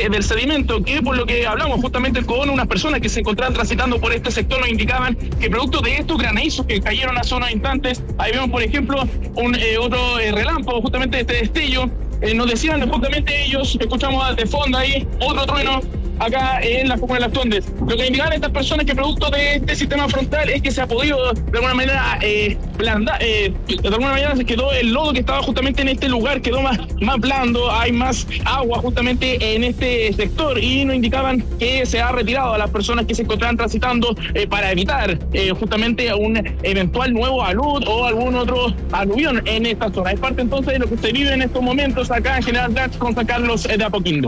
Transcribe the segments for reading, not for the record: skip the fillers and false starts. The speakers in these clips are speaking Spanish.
del sedimento, que por lo que hablamos justamente con unas personas que se encontraban transitando por este sector, nos indicaban que producto de estos granizos que cayeron hace unos instantes, ahí vemos por ejemplo otro relámpago, justamente este destello, nos decían justamente ellos, escuchamos de fondo ahí otro trueno acá en la comuna de Las Condes. Lo que indicaban estas personas que producto de este sistema frontal es que se ha podido de alguna manera blandar, de alguna manera se quedó el lodo que estaba justamente en este lugar, quedó más blando, hay más agua justamente en este sector, y nos indicaban que se ha retirado a las personas que se encontraban transitando para evitar justamente un eventual nuevo alud o algún otro aluvión en esta zona. Es parte entonces de lo que se vive en estos momentos acá en General Dach con San Carlos de Apoquindo.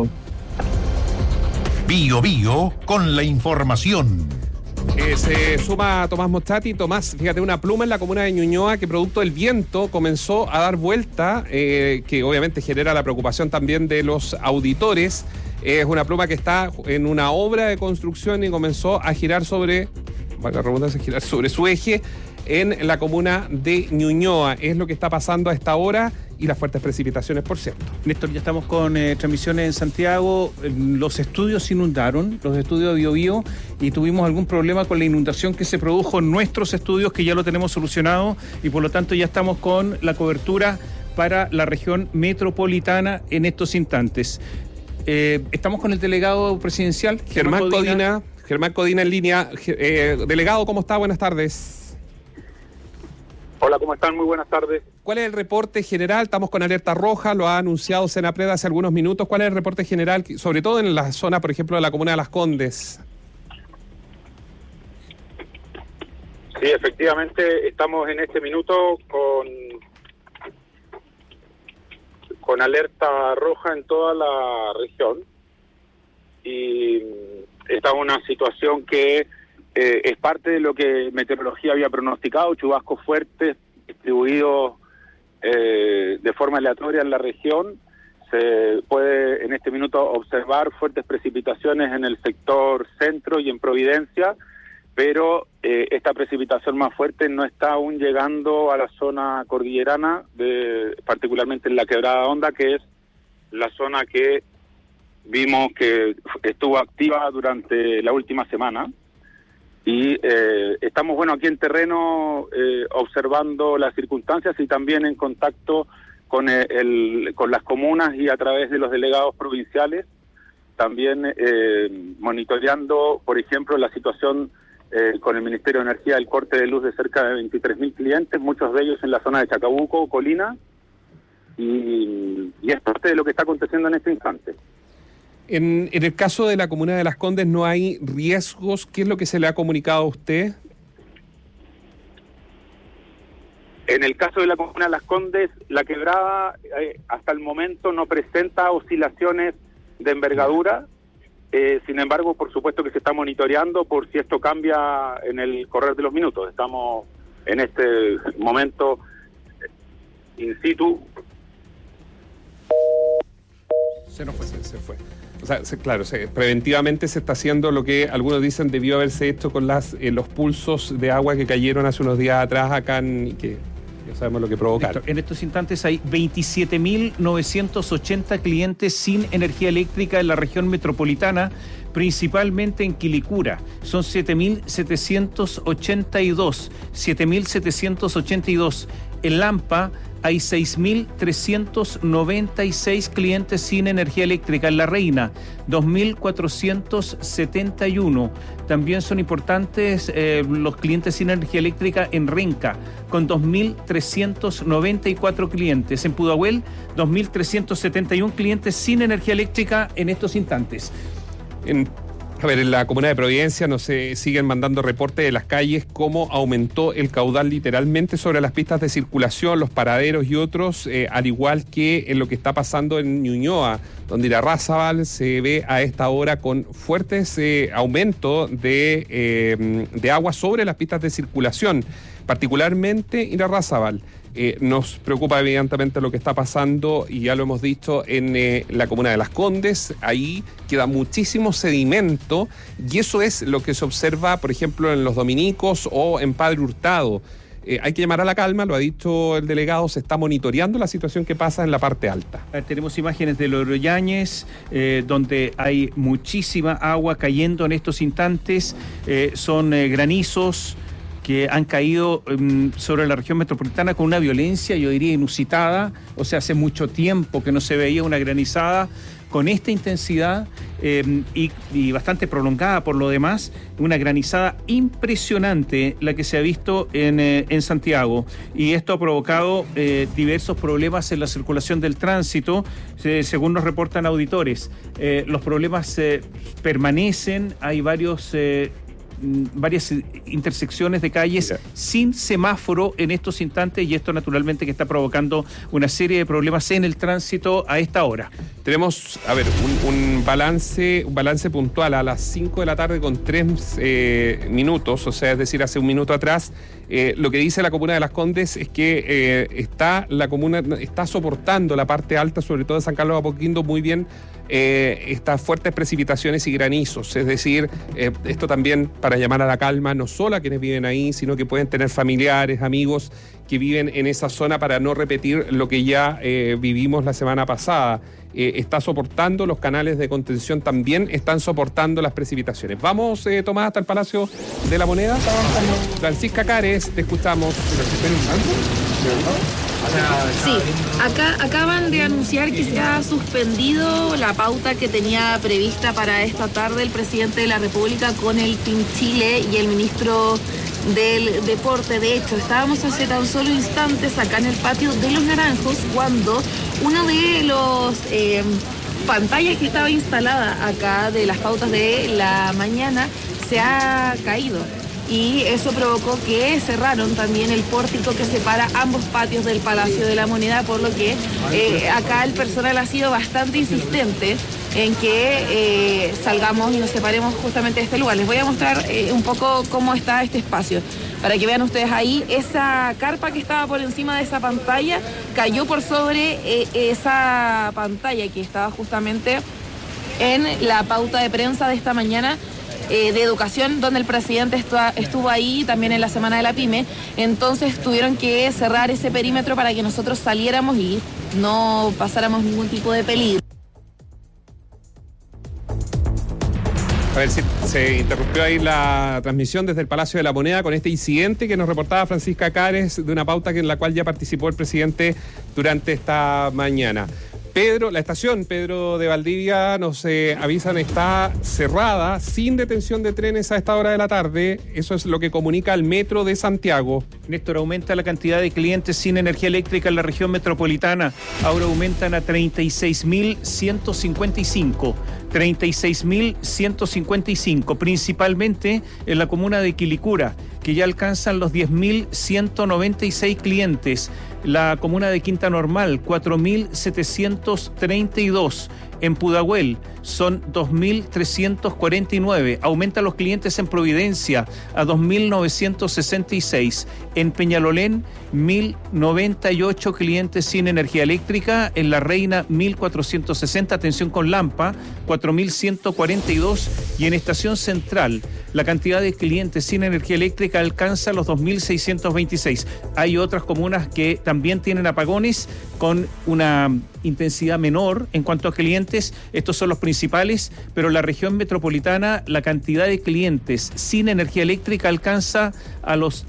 Bio Bio con la información. Se suma Tomás Moschati. Tomás, fíjate, una pluma en la comuna de Ñuñoa que producto del viento comenzó a dar vuelta, que obviamente genera la preocupación también de los auditores. Es una pluma que está en una obra de construcción y comenzó a girar sobre su eje en la comuna de Ñuñoa. Es lo que está pasando a esta hora y las fuertes precipitaciones, por cierto. Néstor, ya estamos con transmisiones en Santiago. Los estudios se inundaron, los estudios de Bio Bio, y tuvimos algún problema con la inundación que se produjo en nuestros estudios, que ya lo tenemos solucionado, y por lo tanto ya estamos con la cobertura para la región metropolitana en estos instantes. Estamos con el delegado presidencial, Germán Codina en línea. Delegado, ¿cómo está? Buenas tardes. Hola, ¿cómo están? Muy buenas tardes. ¿Cuál es el reporte general? Estamos con alerta roja, lo ha anunciado Senapred hace algunos minutos. ¿Cuál es el reporte general, sobre todo en la zona, por ejemplo, de la comuna de Las Condes? Sí, efectivamente, estamos en este minuto con alerta roja en toda la región, y esta es una situación que es parte de lo que meteorología había pronosticado: chubascos fuertes distribuidos de forma aleatoria en la región. Se puede en este minuto observar fuertes precipitaciones en el sector centro y en Providencia, pero esta precipitación más fuerte no está aún llegando a la zona cordillerana, particularmente en la Quebrada Honda, que es la zona que vimos que estuvo activa durante la última semana. Y estamos, aquí en terreno observando las circunstancias y también en contacto con las comunas y a través de los delegados provinciales, también monitoreando, por ejemplo, la situación con el Ministerio de Energía del corte de luz de cerca de 23.000 clientes, muchos de ellos en la zona de Chacabuco, Colina, y es parte de lo que está aconteciendo en este instante. En el caso de la comuna de Las Condes, ¿no hay riesgos? ¿Qué es lo que se le ha comunicado a usted? En el caso de la comuna de Las Condes, la quebrada hasta el momento no presenta oscilaciones de envergadura. Sin embargo, por supuesto que se está monitoreando por si esto cambia en el correr de los minutos. Estamos en este momento in situ. Se fue. O sea, claro, preventivamente se está haciendo lo que algunos dicen debió haberse hecho con los pulsos de agua que cayeron hace unos días atrás acá, que ya sabemos lo que provocaron. En estos instantes hay 27.980 clientes sin energía eléctrica en la región metropolitana, principalmente en Quilicura. Son 7.782. En Lampa hay 6.396 clientes sin energía eléctrica. En La Reina, 2.471. También son importantes los clientes sin energía eléctrica en Renca, con 2.394 clientes. En Pudahuel, 2.371 clientes sin energía eléctrica en estos instantes. En la comuna de Providencia nos siguen mandando reportes de las calles, cómo aumentó el caudal literalmente sobre las pistas de circulación, los paraderos y otros, al igual que en lo que está pasando en Ñuñoa, donde Irarrázaval se ve a esta hora con fuertes aumentos de agua sobre las pistas de circulación, particularmente Irarrázaval. Nos preocupa evidentemente lo que está pasando, y ya lo hemos dicho, en la comuna de Las Condes. Ahí queda muchísimo sedimento, y eso es lo que se observa, por ejemplo, en Los Dominicos o en Padre Hurtado. hay que llamar a la calma, lo ha dicho el delegado, se está monitoreando la situación que pasa en la parte alta. Tenemos imágenes de Oroyañez, donde hay muchísima agua cayendo en estos instantes, son granizos que han caído sobre la región metropolitana con una violencia, yo diría, inusitada. O sea, hace mucho tiempo que no se veía una granizada con esta intensidad y bastante prolongada por lo demás. Una granizada impresionante la que se ha visto en Santiago. Y esto ha provocado diversos problemas en la circulación del tránsito, según nos reportan auditores. Los problemas permanecen, hay varias intersecciones de calles sin semáforo en estos instantes, y esto naturalmente que está provocando una serie de problemas en el tránsito a esta hora. Tenemos, un balance puntual a las 5 de la tarde con 3 minutos, o sea, es decir, hace un minuto atrás. Lo que dice la comuna de Las Condes es que la comuna está soportando la parte alta, sobre todo de San Carlos de Apoquindo, muy bien estas fuertes precipitaciones y granizos. Es decir, esto también para llamar a la calma, no solo a quienes viven ahí, sino que pueden tener familiares, amigos que viven en esa zona, para no repetir lo que ya vivimos la semana pasada. Está soportando, los canales de contención también están soportando las precipitaciones. Vamos, Tomás, hasta el Palacio de la Moneda. Francisca Cares, te escuchamos. Sí, acá acaban de anunciar que se ha suspendido la pauta que tenía prevista para esta tarde el presidente de la República con el Team Chile y el ministro del Deporte. De hecho, estábamos hace tan solo instantes acá en el patio de Los Naranjos cuando uno de los pantallas que estaba instalada acá de las pautas de la mañana se ha caído. Y eso provocó que cerraron también el pórtico que separa ambos patios del Palacio de la Moneda, por lo que acá el personal ha sido bastante insistente en que salgamos y nos separemos justamente de este lugar. Les voy a mostrar un poco cómo está este espacio, para que vean ustedes ahí. Esa carpa que estaba por encima de esa pantalla cayó por sobre esa pantalla que estaba justamente en la pauta de prensa de esta mañana de educación, donde el presidente estuvo ahí también en la Semana de la Pyme. Entonces tuvieron que cerrar ese perímetro para que nosotros saliéramos y no pasáramos ningún tipo de peligro. A ver si se interrumpió ahí la transmisión desde el Palacio de la Moneda con este incidente que nos reportaba Francisca Cares, de una pauta en la cual ya participó el presidente durante esta mañana. La estación Pedro de Valdivia, nos avisan, está cerrada, sin detención de trenes a esta hora de la tarde. Eso es lo que comunica el Metro de Santiago. Néstor, aumenta la cantidad de clientes sin energía eléctrica en la región metropolitana. Ahora aumentan a 36.155. 36.155, principalmente en la comuna de Quilicura, que ya alcanzan los 10.196 clientes. La comuna de Quinta Normal, 4.732. En Pudahuel son 2.349. Aumentan los clientes en Providencia a 2.966. En Peñalolén, 1.098 clientes sin energía eléctrica. En La Reina, 1.460. Atención con Lampa, 4.142. Y en Estación Central, la cantidad de clientes sin energía eléctrica alcanza los 2.626. Hay otras comunas que también tienen apagones con una intensidad menor en cuanto a clientes. Estos son los principales, pero en la región metropolitana la cantidad de clientes sin energía eléctrica alcanza a los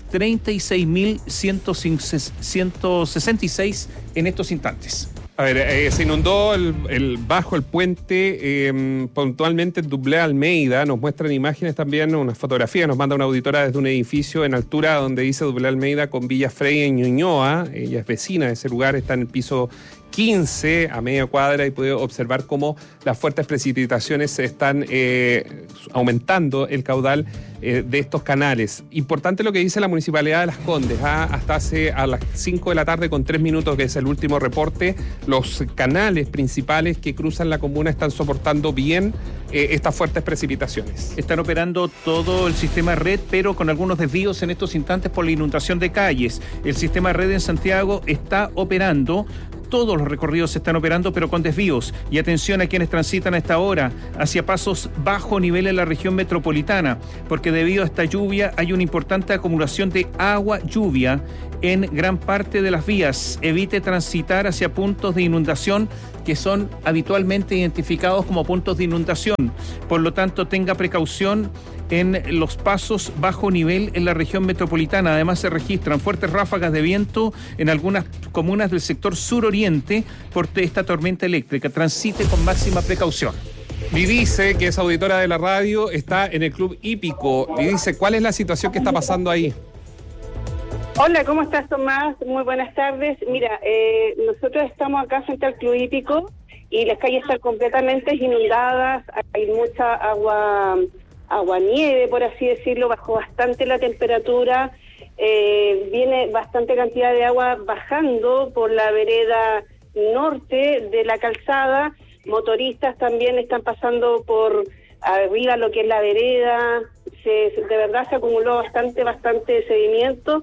36.166 en estos instantes. A ver, se inundó bajo el puente, puntualmente en Dublé Almeida. Nos muestran imágenes también, una fotografía, nos manda una auditora desde un edificio en altura donde dice Dublé Almeida con Villa Frey en Ñuñoa. Ella es vecina de ese lugar, está en el piso 15, a media cuadra, y puede observar cómo las fuertes precipitaciones están aumentando el caudal de estos canales. Importante lo que dice la Municipalidad de Las Condes, hasta a las 5 de la tarde con 3 minutos, que es el último reporte, los canales principales que cruzan la comuna están soportando bien estas fuertes precipitaciones. Están operando todo el sistema red, pero con algunos desvíos en estos instantes por la inundación de calles. El sistema red en Santiago está operando todos los recorridos se están operando, pero con desvíos. Y atención a quienes transitan a esta hora hacia pasos bajo nivel en la región metropolitana, porque debido a esta lluvia hay una importante acumulación de agua lluvia en gran parte de las vías. Evite transitar hacia puntos de inundación que son habitualmente identificados como puntos de inundación. Por lo tanto, tenga precaución en los pasos bajo nivel en la región metropolitana. Además, se registran fuertes ráfagas de viento en algunas comunas del sector suroriente por esta tormenta eléctrica. Transite con máxima precaución. Lidice, que es auditora de la radio, está en el Club Hípico. Lidice, ¿cuál es la situación que está pasando ahí? Hola, ¿cómo estás, Tomás? Muy buenas tardes. Mira, nosotros estamos acá frente al Club Hípico y las calles están completamente inundadas, hay mucha agua-nieve, por así decirlo, bajó bastante la temperatura, viene bastante cantidad de agua bajando por la vereda norte de la calzada, motoristas también están pasando por arriba lo que es la vereda, de verdad se acumuló bastante sedimento,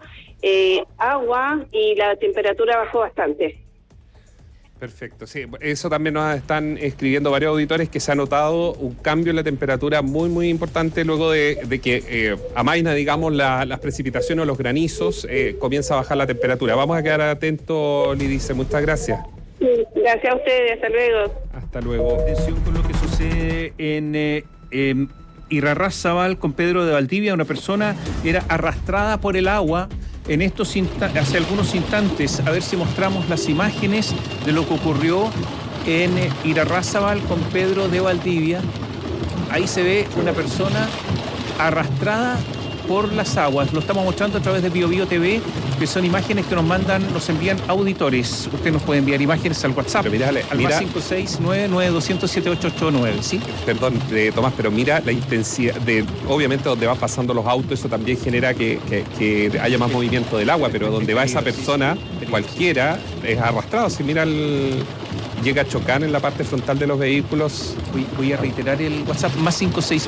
agua y la temperatura bajó bastante. Perfecto, sí, eso también nos están escribiendo varios auditores que se ha notado un cambio en la temperatura muy importante luego de que amaina, digamos, las precipitaciones o los granizos, comienza a bajar la temperatura. Vamos a quedar atentos, Lidice, muchas gracias. Gracias a ustedes, hasta luego. Hasta luego. Atención con lo que sucede en Irarrázaval con Pedro de Valdivia. Una persona era arrastrada por el agua en hace algunos instantes. A ver si mostramos las imágenes de lo que ocurrió en Irarrázaval con Pedro de Valdivia. Ahí se ve una persona arrastrada por las aguas. Lo estamos mostrando a través de BioBio TV, que son imágenes que nos envían auditores. Usted nos puede enviar imágenes al WhatsApp, mira, al más 569-9200-7889, ¿sí? Perdón, Tomás, pero mira la intensidad obviamente donde van pasando los autos, eso también genera que haya más movimiento del agua, pero donde va esa persona, cualquiera, es arrastrado. Si mira llega a chocar en la parte frontal de los vehículos. Voy a reiterar el WhatsApp, más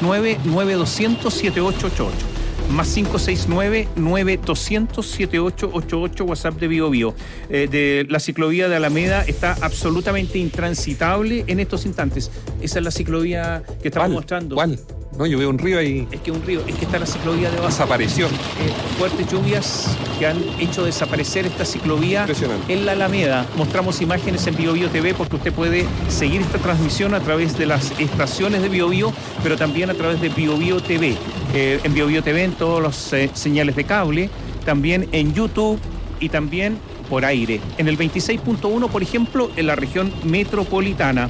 569-9200-7888. Más 569-9200-7888, WhatsApp de BioBio. De la ciclovía de Alameda está absolutamente intransitable en estos instantes. Esa es la ciclovía que estamos mostrando. ¿Cuál? No, yo veo un río ahí. Es que está la ciclovía de desapareció. Fuertes lluvias que han hecho desaparecer esta ciclovía en la Alameda. Mostramos imágenes en BioBio TV porque usted puede seguir esta transmisión a través de las estaciones de BioBio, pero también a través de BioBio TV. En BioBio TV, en todas las señales de cable, también en YouTube y también por aire. En el 26.1, por ejemplo, en la región metropolitana.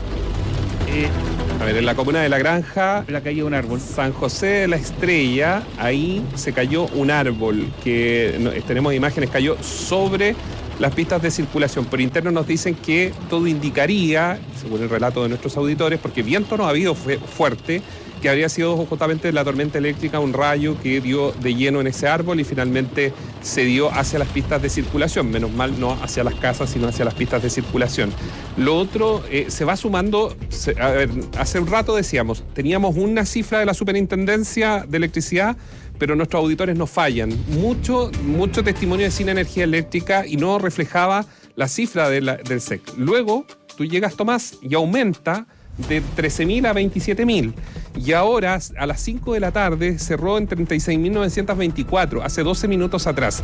A ver, en la comuna de La Granja, la caída de un árbol. San José de la Estrella, ahí se cayó un árbol que tenemos imágenes, cayó sobre las pistas de circulación. Por interno nos dicen que todo indicaría, según el relato de nuestros auditores, porque viento no ha habido fuerte, que habría sido justamente la tormenta eléctrica, un rayo que dio de lleno en ese árbol y finalmente se dio hacia las pistas de circulación. Menos mal no hacia las casas, sino hacia las pistas de circulación. Lo otro se va sumando, a ver, hace un rato decíamos, teníamos una cifra de la Superintendencia de Electricidad, pero nuestros auditores no fallan. Mucho testimonio de sin energía eléctrica y no reflejaba la cifra del SEC. Luego, tú llegas, Tomás, y aumenta de 13.000 a 27.000. Y ahora, a las 5 de la tarde, cerró en 36.924, hace 12 minutos atrás.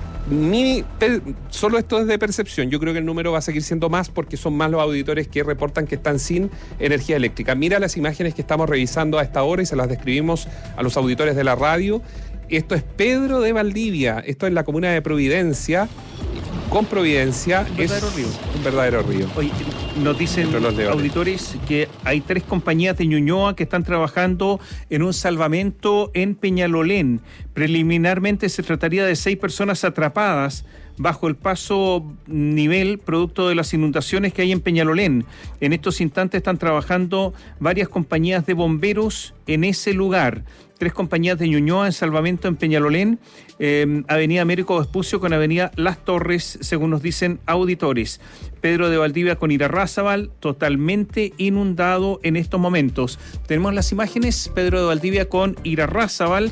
Solo esto es de percepción. Yo creo que el número va a seguir siendo más porque son más los auditores que reportan que están sin energía eléctrica. Mira las imágenes que estamos revisando a esta hora y se las describimos a los auditores de la radio. Esto es Pedro de Valdivia, esto es la comuna de Providencia. Con Providencia un verdadero río. Oye, nos dicen los auditores que hay 3 compañías de Ñuñoa que están trabajando en un salvamento en Peñalolén. Preliminarmente se trataría de 6 personas atrapadas bajo el paso nivel producto de las inundaciones que hay en Peñalolén. En estos instantes están trabajando varias compañías de bomberos en ese lugar. 3 compañías de Ñuñoa en salvamento en Peñalolén, Avenida Américo Vespucio con Avenida Las Torres, según nos dicen auditores. Pedro de Valdivia con Irarrázaval, totalmente inundado en estos momentos. Tenemos las imágenes, Pedro de Valdivia con Irarrázaval,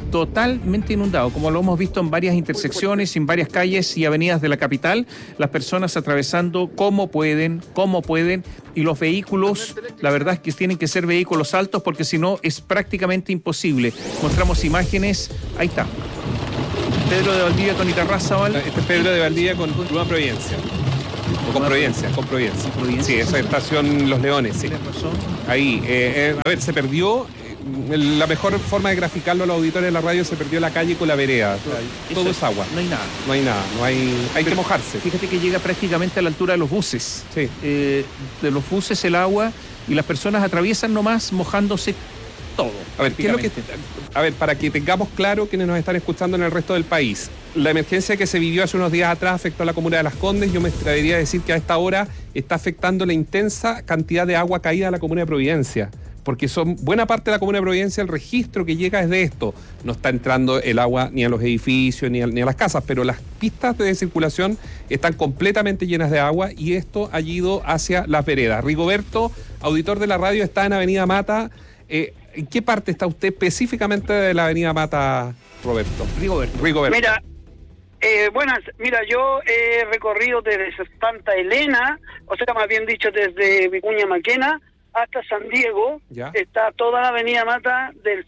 totalmente inundado, como lo hemos visto en varias intersecciones, en varias calles y avenidas de la capital, las personas atravesando como pueden, y los vehículos, la verdad es que tienen que ser vehículos altos porque si no es prácticamente imposible. Mostramos imágenes, ahí está. Pedro de Valdivia con Itarrázaval. Este es Pedro de Valdivia con Nueva Providencia. O con Providencia. Sí, esa estación Los Leones, sí. Tienes razón. Ahí, a ver, se perdió. La mejor forma de graficarlo a los auditores de la radio, se perdió la calle con la vereda. Todo es agua. No hay nada. No hay nada, hay que mojarse. Fíjate que llega prácticamente a la altura de los buses. Sí. De los buses el agua y las personas atraviesan nomás mojándose todo. A ver, ¿qué es lo que, para que tengamos claro quienes nos están escuchando en el resto del país, la emergencia que se vivió hace unos días atrás afectó a la comuna de Las Condes. Yo me atrevería a decir que a esta hora está afectando la intensa cantidad de agua caída a la comuna de Providencia, porque son buena parte de la comuna de Providencia, el registro que llega es de esto. No está entrando el agua ni a los edificios ni a las casas, pero las pistas de circulación están completamente llenas de agua y esto ha ido hacia las veredas. Rigoberto, auditor de la radio, está en Avenida Mata. ¿En qué parte está usted específicamente de la Avenida Mata, Roberto? Rigoberto. Mira, buenas. Mira, yo he recorrido desde Santa Elena, o sea, más bien dicho, desde Vicuña Maquena hasta San Diego. ¿Ya? Está toda la Avenida Mata del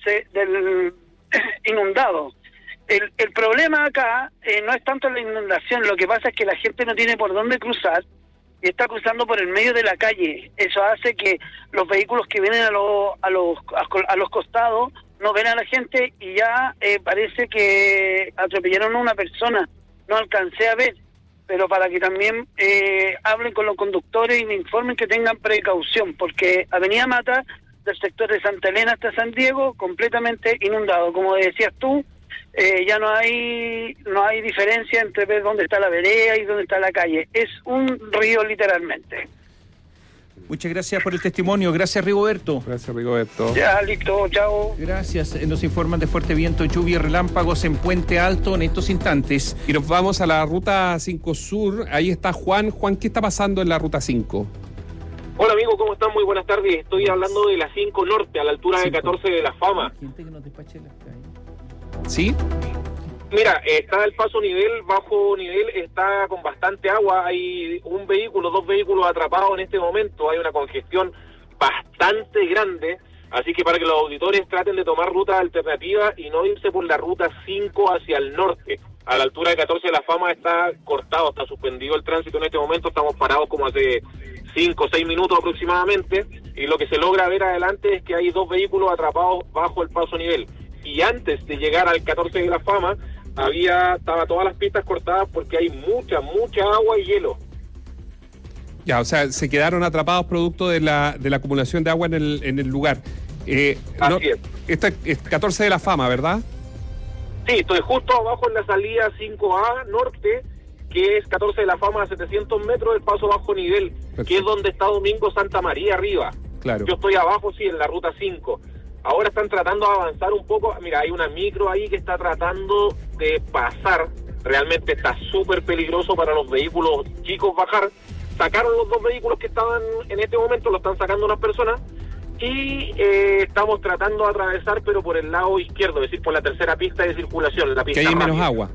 inundado. El problema acá no es tanto la inundación, lo que pasa es que la gente no tiene por dónde cruzar y está cruzando por el medio de la calle. Eso hace que los vehículos que vienen a los costados no ven a la gente y ya parece que atropellaron a una persona. No alcancé a ver, pero para que también hablen con los conductores y me informen que tengan precaución, porque Avenida Mata, del sector de Santa Elena hasta San Diego, completamente inundado. Como decías tú, ya no hay diferencia entre ver dónde está la vereda y dónde está la calle. Es un río literalmente. Muchas gracias por el testimonio. Gracias, Rigoberto. Gracias, Rigoberto. Ya, listo, chao. Gracias. Nos informan de fuerte viento, lluvia y relámpagos en Puente Alto en estos instantes. Y nos vamos a la Ruta 5 Sur. Ahí está Juan. Juan, ¿qué está pasando en la Ruta 5? Hola, amigo, ¿cómo están? Muy buenas tardes. Estoy hablando de la 5 Norte, a la altura de 14 de la Fama. ¿Sí? Mira, está el paso nivel, bajo nivel, está con bastante agua. Hay un vehículo, 2 vehículos atrapados en este momento. Hay una congestión bastante grande. Así que para que los auditores traten de tomar rutas alternativas y no irse por la ruta 5 hacia el norte. A la altura de 14 de la Fama está cortado, está suspendido el tránsito en este momento. Estamos parados como hace 5 o 6 minutos aproximadamente. Y lo que se logra ver adelante es que hay 2 vehículos atrapados bajo el paso nivel. Y antes de llegar al 14 de la Fama, estaba todas las pistas cortadas porque hay mucha agua y hielo. Ya, o sea, se quedaron atrapados producto de la acumulación de agua en el lugar. Así es. Esto es 14 de la Fama, ¿verdad? Sí, estoy justo abajo en la salida 5A Norte, que es 14 de la Fama a 700 metros del paso bajo nivel. Perfecto. Que es donde está Domingo Santa María arriba. Claro. Yo estoy abajo, sí, en la ruta 5. Ahora están tratando de avanzar un poco. Mira, hay una micro ahí que está tratando de pasar. Realmente está súper peligroso para los vehículos chicos bajar. Sacaron los 2 vehículos que estaban en este momento, lo están sacando unas personas. Y estamos tratando de atravesar, pero por el lado izquierdo, es decir, por la tercera pista de circulación, la pista que hay rápida. Menos agua.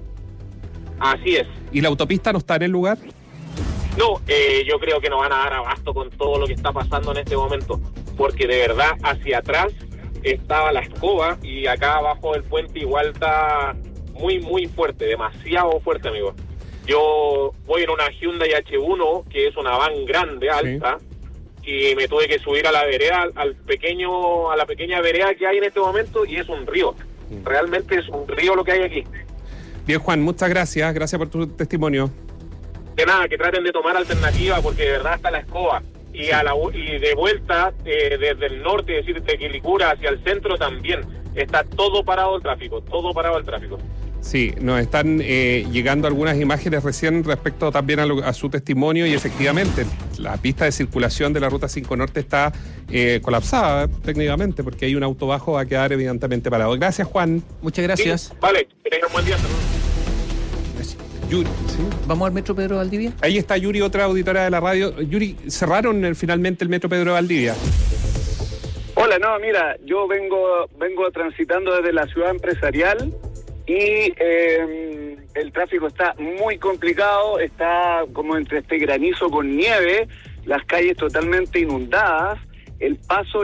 Así es. ¿Y la autopista no está en el lugar? No, yo creo que no van a dar abasto con todo lo que está pasando en este momento, porque de verdad hacia atrás estaba la escoba y acá abajo del puente igual está muy fuerte, demasiado fuerte, amigo. Yo voy en una Hyundai H1, que es una van grande, alta, sí. Y me tuve que subir a la vereda, a la pequeña vereda que hay en este momento, y es un río. Realmente es un río lo que hay aquí. Bien, Juan, muchas gracias. Gracias por tu testimonio. De nada, que traten de tomar alternativa, porque de verdad está la escoba. Y, y de vuelta, desde el norte, es decir, de Quilicura hacia el centro también, está todo parado el tráfico. Sí, nos están llegando algunas imágenes recién respecto también a su testimonio, y efectivamente la pista de circulación de la Ruta 5 Norte está colapsada técnicamente, porque hay un auto bajo, va a quedar evidentemente parado. Gracias, Juan. Muchas gracias. Sí, vale, que tengan buen día. Yuri, ¿sí? ¿Vamos al Metro Pedro Valdivia? Ahí está Yuri, otra auditora de la radio. Yuri, cerraron finalmente el Metro Pedro Valdivia. Hola, no, mira, yo vengo transitando desde la ciudad empresarial y el tráfico está muy complicado, está como entre este granizo con nieve, las calles totalmente inundadas, el paso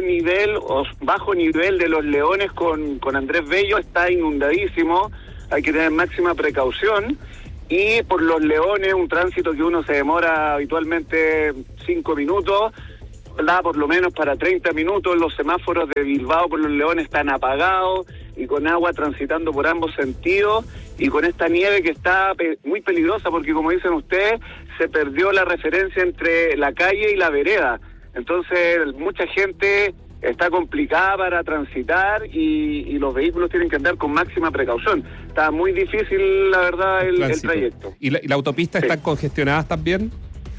bajo nivel de Los Leones con Andrés Bello está inundadísimo, hay que tener máxima precaución. Y por Los Leones, un tránsito que uno se demora habitualmente 5 minutos, da por lo menos para 30 minutos. Los semáforos de Bilbao por Los Leones están apagados y con agua transitando por ambos sentidos, y con esta nieve que está muy peligrosa porque, como dicen ustedes, se perdió la referencia entre la calle y la vereda. Entonces mucha gente está complicada para transitar y los vehículos tienen que andar con máxima precaución. Está muy difícil, la verdad, el trayecto. ¿Y la autopista están congestionadas también?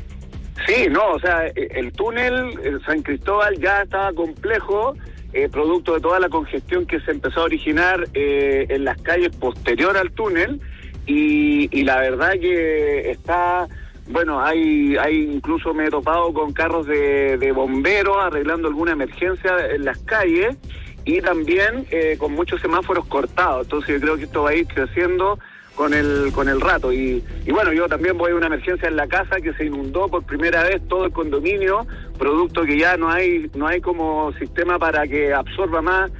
Sí, no, o sea, el túnel San Cristóbal ya estaba complejo, producto de toda la congestión que se empezó a originar en las calles posterior al túnel, y la verdad que está... Bueno, hay incluso me he topado con carros de bomberos arreglando alguna emergencia en las calles, y también con muchos semáforos cortados. Entonces yo creo que esto va a ir creciendo con el rato. Y bueno, yo también voy a una emergencia en la casa que se inundó por primera vez todo el condominio, producto que ya no hay como sistema para que absorba más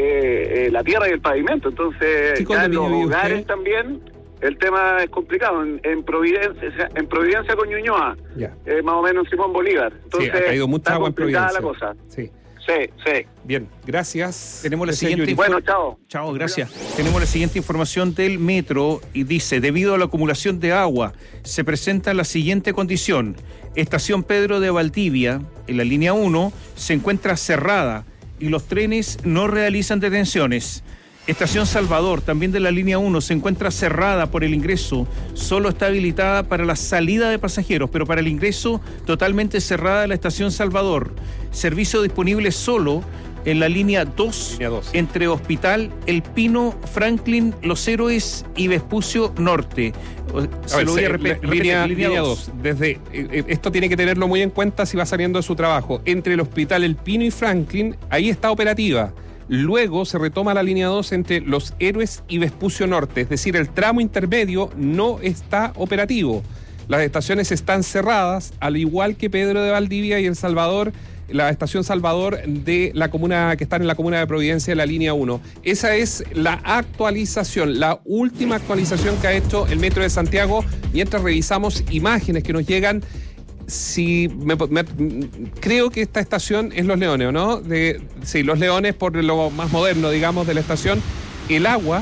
la tierra y el pavimento. Entonces ya en los hogares también... El tema es complicado, en Providencia con Ñuñoa, más o menos en Simón Bolívar. Entonces, sí, ha caído mucha agua en Providencia. La cosa. Sí. Sí. Bien, gracias. Tenemos la siguiente Bueno, chao. Chao, gracias. Tenemos la siguiente información del metro y dice: debido a la acumulación de agua, se presenta la siguiente condición. Estación Pedro de Valdivia, en la línea 1, se encuentra cerrada y los trenes no realizan detenciones. Estación Salvador, también de la línea 1, se encuentra cerrada por el ingreso, solo está habilitada para la salida de pasajeros, pero para el ingreso totalmente cerrada la Estación Salvador. Servicio disponible solo en la línea 2, entre Hospital, El Pino, Franklin, Los Héroes y Vespucio Norte. Se lo voy a repetir. Línea 2. Desde, esto tiene que tenerlo muy en cuenta si va saliendo de su trabajo. Entre el Hospital, El Pino y Franklin, ahí está operativa. Luego se retoma la línea 2 entre Los Héroes y Vespucio Norte, es decir, el tramo intermedio no está operativo. Las estaciones están cerradas, al igual que Pedro de Valdivia y El Salvador, la estación Salvador de la comuna que están en la comuna de Providencia de la línea 1. Esa es la actualización, la última actualización que ha hecho el Metro de Santiago, mientras revisamos imágenes que nos llegan. Sí, creo que esta estación es Los Leones, ¿o no? Sí, Los Leones, por lo más moderno, digamos, de la estación. El agua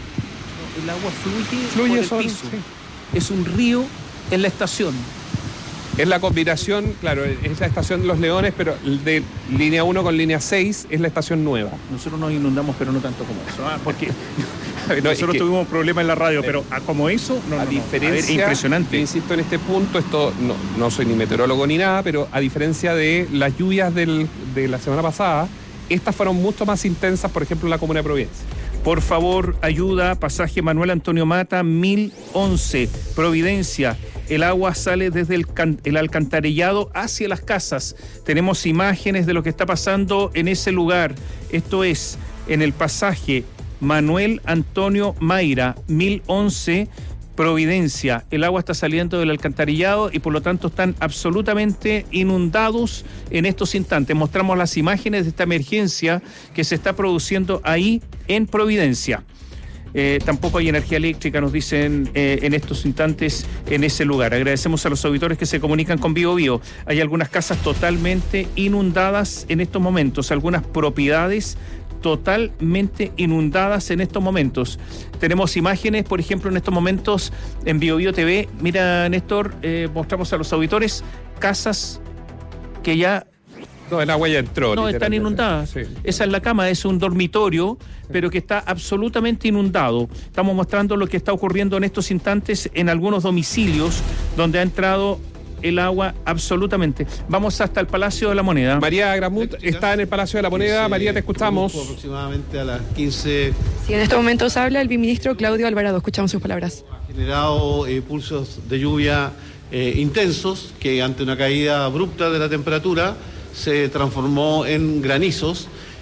fluye por el piso. Sí. Es un río en la estación. Es la combinación, claro, es la estación de Los Leones, pero de línea 1 con línea 6 es la estación nueva. Nosotros nos inundamos, pero no tanto como eso. Porque nosotros tuvimos un problema en la radio, pero como eso, no. Diferencia, impresionante. Yo insisto en este punto, esto no soy ni meteorólogo ni nada, pero a diferencia de las lluvias de la semana pasada, estas fueron mucho más intensas, por ejemplo, en la comuna de Providencia. Por favor, ayuda, pasaje Manuel Antonio Mata, 1011, Providencia. El agua sale desde el alcantarillado hacia las casas. Tenemos imágenes de lo que está pasando en ese lugar. Esto es en el pasaje Manuel Antonio Mayra, 1011, Providencia. El agua está saliendo del alcantarillado y por lo tanto están absolutamente inundados en estos instantes. Mostramos las imágenes de esta emergencia que se está produciendo ahí en Providencia. Tampoco hay energía eléctrica, nos dicen en estos instantes en ese lugar. Agradecemos a los auditores que se comunican con Bio Bio. Hay algunas casas totalmente inundadas en estos momentos, algunas propiedades totalmente inundadas en estos momentos. Tenemos imágenes, por ejemplo, en estos momentos en Bio Bio TV. Mira, Néstor, mostramos a los auditores casas que ya... No, el agua ya entró. No, están inundadas. Sí. Esa es la cama, es un dormitorio, pero que está absolutamente inundado. Estamos mostrando lo que está ocurriendo en estos instantes en algunos domicilios donde ha entrado el agua absolutamente. Vamos hasta el Palacio de la Moneda. María Gramut está en el Palacio de la Moneda. María, te escuchamos. Aproximadamente a las 15. Sí, en estos momentos habla el viceministro Claudio Alvarado. Escuchamos sus palabras. Ha generado pulsos de lluvia intensos que ante una caída abrupta de la temperatura se transformó en granizos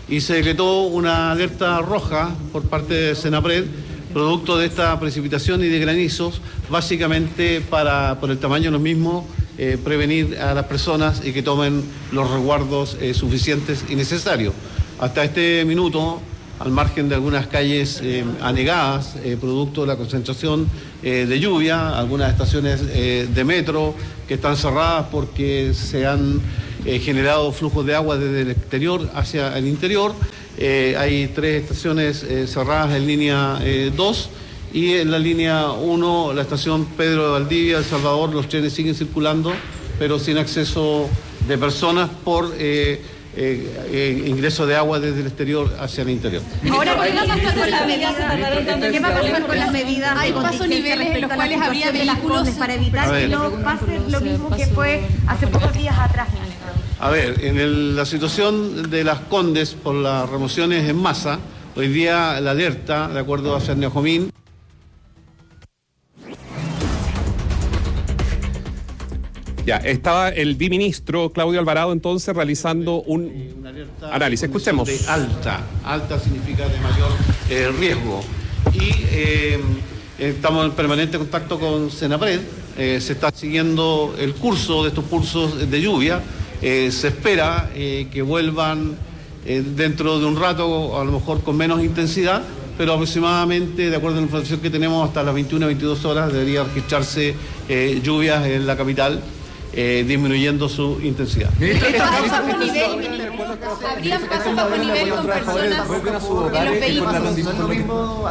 y se decretó una alerta roja por parte de Senapred, producto de esta precipitación y de granizos, básicamente por el tamaño de los mismos, prevenir a las personas y que tomen los resguardos suficientes y necesarios. Hasta este minuto, al margen de algunas calles anegadas, producto de la concentración de lluvia, algunas estaciones de metro que están cerradas porque se han generado flujos de agua desde el exterior hacia el interior. Hay 3 estaciones cerradas en línea 2 y en la línea 1, la estación Pedro de Valdivia, El Salvador, los trenes siguen circulando, pero sin acceso de personas por ingreso de agua desde el exterior hacia el interior. Ahora, ¿qué va a pasar con las medidas? ¿Qué va a pasar con las medidas? Hay pasos niveles en los cuales habría vehículos para evitar que no pase lo mismo que fue hace pocos días atrás. A ver, en la situación de Las Condes por las remociones en masa, hoy día la alerta, de acuerdo a Cerneojomín, Ya, estaba el viceministro Claudio Alvarado entonces realizando un análisis. Escuchemos. De alta significa de mayor riesgo. Y estamos en permanente contacto con Senapred, se está siguiendo el curso de estos pulsos de lluvia, se espera que vuelvan dentro de un rato, a lo mejor con menos intensidad, pero aproximadamente, de acuerdo a la información que tenemos, hasta las 21-22 horas debería registrarse lluvias en la capital, disminuyendo su intensidad. ¿Habrían pasos bajo nivel con personas en los vehículos?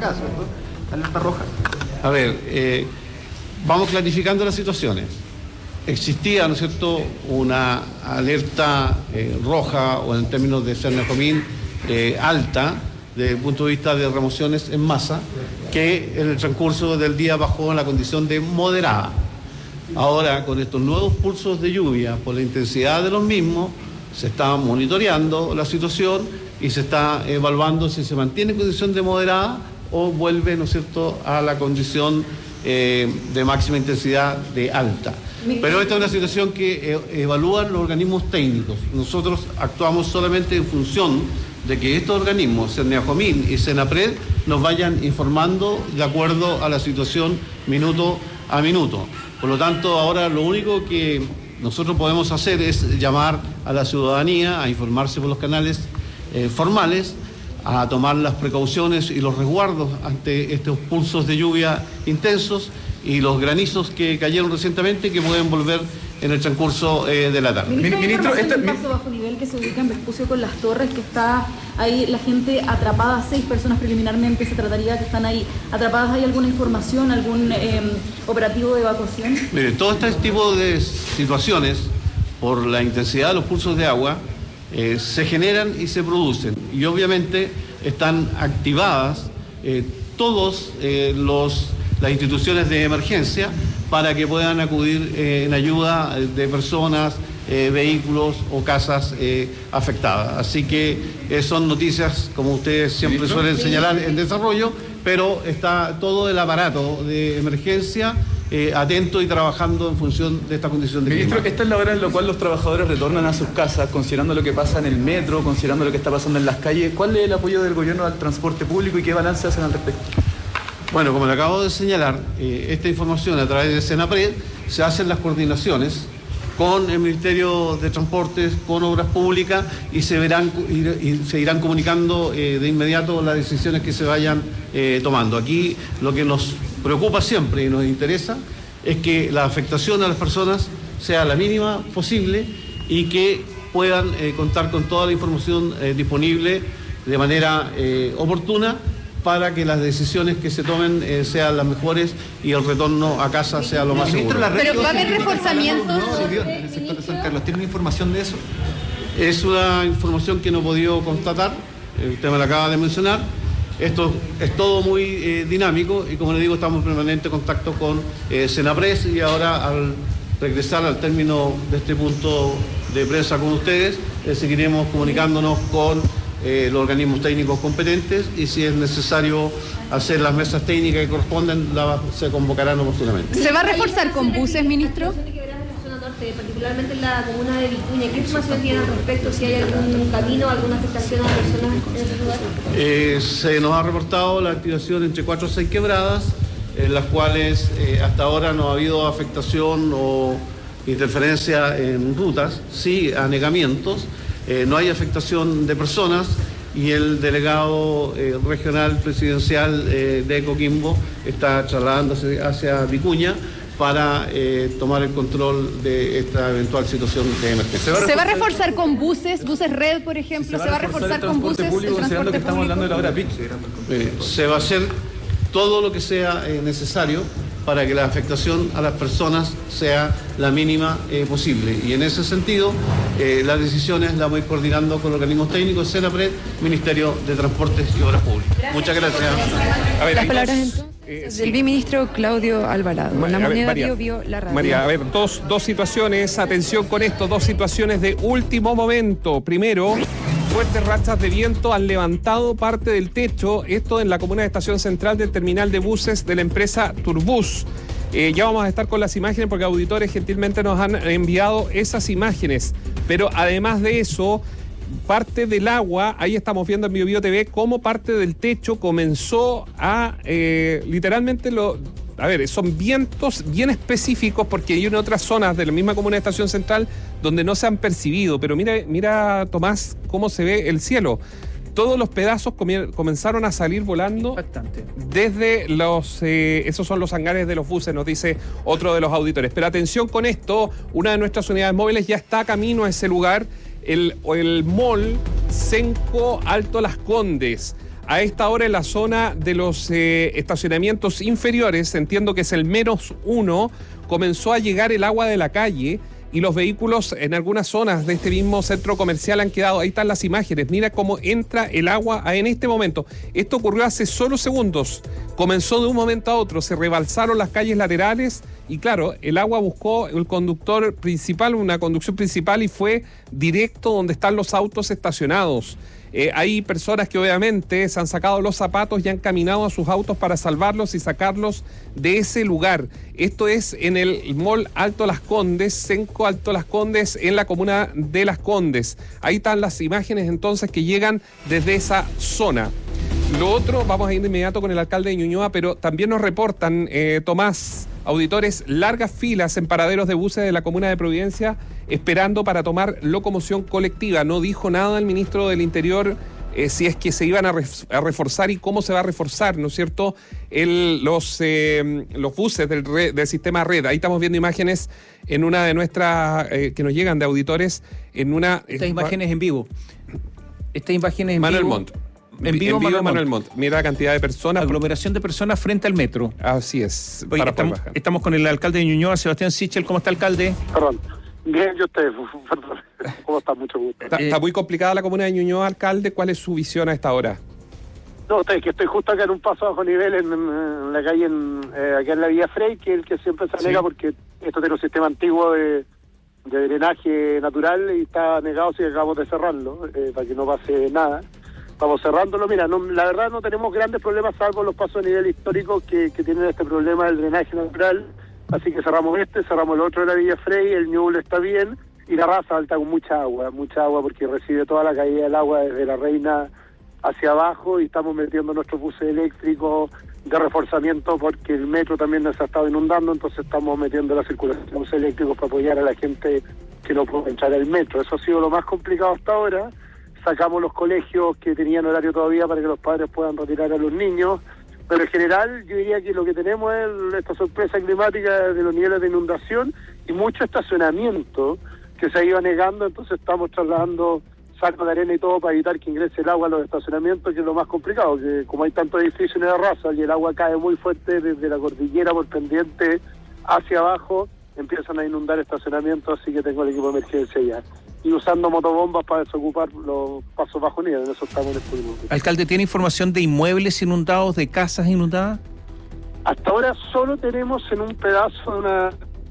Alerta roja. A ver, vamos clarificando las situaciones. Existía, ¿no es cierto?, una alerta roja, o en términos de Cerneojomín, alta, desde el punto de vista de remociones en masa, que en el transcurso del día bajó en la condición de moderada. Ahora, con estos nuevos pulsos de lluvia, por la intensidad de los mismos, se está monitoreando la situación y se está evaluando si se mantiene en condición de moderada o vuelve, ¿no es cierto?, a la condición de máxima intensidad de alta. Pero esta es una situación que evalúan los organismos técnicos. Nosotros actuamos solamente en función de que estos organismos, Cerneojomín y Senapred, nos vayan informando de acuerdo a la situación minuto a minuto. Por lo tanto, ahora lo único que nosotros podemos hacer es llamar a la ciudadanía a informarse por los canales formales, a tomar las precauciones y los resguardos ante estos pulsos de lluvia intensos y los granizos que cayeron recientemente, que pueden volver en el transcurso de la tarde. Ministro, un paso bajo nivel que se ubica en Vespucio con Las Torres, que está ahí la gente atrapada, 6 personas preliminarmente se trataría que están ahí atrapadas. ¿Hay alguna información, algún operativo de evacuación? Mire, todo este tipo de situaciones, por la intensidad de los pulsos de agua, se generan y se producen. Y obviamente están activadas todas las instituciones de emergencia para que puedan acudir en ayuda de personas, vehículos o casas afectadas. Así que son noticias, como ustedes siempre suelen señalar, en desarrollo, pero está todo el aparato de emergencia atento y trabajando en función de esta condición de clima. Ministro, esta es la hora en la cual los trabajadores retornan a sus casas, considerando lo que pasa en el metro, considerando lo que está pasando en las calles. ¿Cuál es el apoyo del gobierno al transporte público y qué balance hacen al respecto? Bueno, como le acabo de señalar, esta información a través de Senapred se hacen las coordinaciones con el Ministerio de Transportes, con Obras Públicas, y se irán comunicando de inmediato las decisiones que se vayan tomando. Aquí lo que nos preocupa siempre y nos interesa es que la afectación a las personas sea la mínima posible y que puedan contar con toda la información disponible de manera oportuna, para que las decisiones que se tomen sean las mejores y el retorno a casa sea lo más seguro. Pero va a haber reforzamientos en el sector de San Carlos. ¿Tiene una información de eso? Es una información que no he podido constatar, usted me la acaba de mencionar. Esto es todo muy dinámico y, como le digo, estamos en permanente contacto con Senapred, y ahora, al regresar al término de este punto de prensa con ustedes, seguiremos comunicándonos con los organismos técnicos competentes, y si es necesario hacer las mesas técnicas que corresponden, se convocarán oportunamente. ¿Se va a reforzar con buses, ministro? norte, particularmente en la comuna de Vicuña. ¿Qué información tienen al respecto? ¿Si hay algún camino, alguna afectación a las personas en ese lugar? Se nos ha reportado la activación entre 4 o 6 quebradas, en las cuales hasta ahora no ha habido afectación o interferencia en rutas, sí anegamientos, no hay afectación de personas. Y el delegado regional presidencial de Coquimbo está trasladándose hacia Vicuña para tomar el control de esta eventual situación de emergencia. ¿Se va a reforzar con buses red, por ejemplo? ¿Se va a reforzar con buses público, considerando que estamos hablando de la hora pic? Se va a hacer todo lo que sea necesario para que la afectación a las personas sea la mínima posible. Y en ese sentido, las decisiones las voy coordinando con organismos técnicos, Senapred, Ministerio de Transportes y Obras Públicas. Muchas gracias. A ver, las palabras entonces del viceministro Claudio Alvarado. La moneda vio la radio. María, a ver, dos situaciones, atención con esto, 2 situaciones de último momento. Primero, fuertes rachas de viento han levantado parte del techo, esto en la comuna de Estación Central del terminal de buses de la empresa Turbus. Ya vamos a estar con las imágenes porque auditores gentilmente nos han enviado esas imágenes. Pero además de eso, parte del agua, ahí estamos viendo en BioBio TV cómo parte del techo comenzó a literalmente son vientos bien específicos porque hay en otras zonas de la misma comuna de Estación Central donde no se han percibido, pero mira Tomás cómo se ve el cielo. Todos los pedazos comenzaron a salir volando. Impactante. Desde esos son los hangares de los buses, nos dice otro de los auditores. Pero atención con esto, una de nuestras unidades móviles ya está camino a ese lugar, el mall Cenco Alto Las Condes. A esta hora en la zona de los estacionamientos inferiores, entiendo que es el -1, comenzó a llegar el agua de la calle y los vehículos en algunas zonas de este mismo centro comercial han quedado. Ahí están las imágenes. Mira cómo entra el agua en este momento. Esto ocurrió hace solo segundos. Comenzó de un momento a otro. Se rebalsaron las calles laterales y claro, el agua buscó el conductor principal, una conducción principal y fue directo donde están los autos estacionados. Hay personas que obviamente se han sacado los zapatos y han caminado a sus autos para salvarlos y sacarlos de ese lugar. Esto es en el mall Alto Las Condes, Cenco Alto Las Condes, en la comuna de Las Condes. Ahí están las imágenes entonces que llegan desde esa zona. Lo otro, vamos a ir de inmediato con el alcalde de Ñuñoa, pero también nos reportan, Tomás, auditores, largas filas en paraderos de buses de la comuna de Providencia esperando para tomar locomoción colectiva. No dijo nada el ministro del Interior si es que se iban a reforzar y cómo se va a reforzar, ¿no es cierto?, los buses del sistema red. Ahí estamos viendo imágenes en una de nuestras, que nos llegan de auditores, en una... Estas imágenes en vivo. Estas imágenes en Manuel vivo. Montt. En vivo Manuel Montt. Mira la cantidad de personas. Aglomeración de personas frente al metro. Así es. Oye, estamos con el alcalde de Ñuñoa, Sebastián Sichel. ¿Cómo está, alcalde? Perdón. Bien, yo usted. Perdón. ¿Cómo está? Mucho gusto. Está muy complicada la comuna de Ñuñoa, alcalde. ¿Cuál es su visión a esta hora? No, es que estoy justo acá en un paso bajo nivel en la calle, acá en la Vía Frey, que es el que siempre se anega porque esto tiene un sistema antiguo de drenaje natural y está anegado, así que acabamos de cerrarlo para que no pase nada. Estamos cerrándolo. Mira, la verdad no tenemos grandes problemas salvo los pasos a nivel histórico que tienen este problema del drenaje natural. Así que cerramos cerramos el otro de la Villa Frey, el Ñuble está bien y la Raza Alta con mucha agua porque recibe toda la caída del agua desde la Reina hacia abajo y estamos metiendo nuestros buses eléctricos de reforzamiento porque el metro también nos ha estado inundando, entonces estamos metiendo la circulación de buses eléctricos para apoyar a la gente que no puede entrar al metro. Eso ha sido lo más complicado hasta ahora. Sacamos los colegios que tenían horario todavía para que los padres puedan retirar a los niños, pero en general yo diría que lo que tenemos es esta sorpresa climática de los niveles de inundación y mucho estacionamiento que se ha ido negando, entonces estamos trasladando sacos de arena y todo para evitar que ingrese el agua a los estacionamientos, que es lo más complicado, que como hay tantos edificios en la Raza y el agua cae muy fuerte desde la cordillera por pendiente hacia abajo, empiezan a inundar estacionamientos, así que tengo el equipo de emergencia ya. Y usando motobombas para desocupar los pasos bajo nivel, en eso estamos en este momento. Alcalde, ¿tiene información de inmuebles inundados, de casas inundadas? Hasta ahora solo tenemos en un pedazo de una...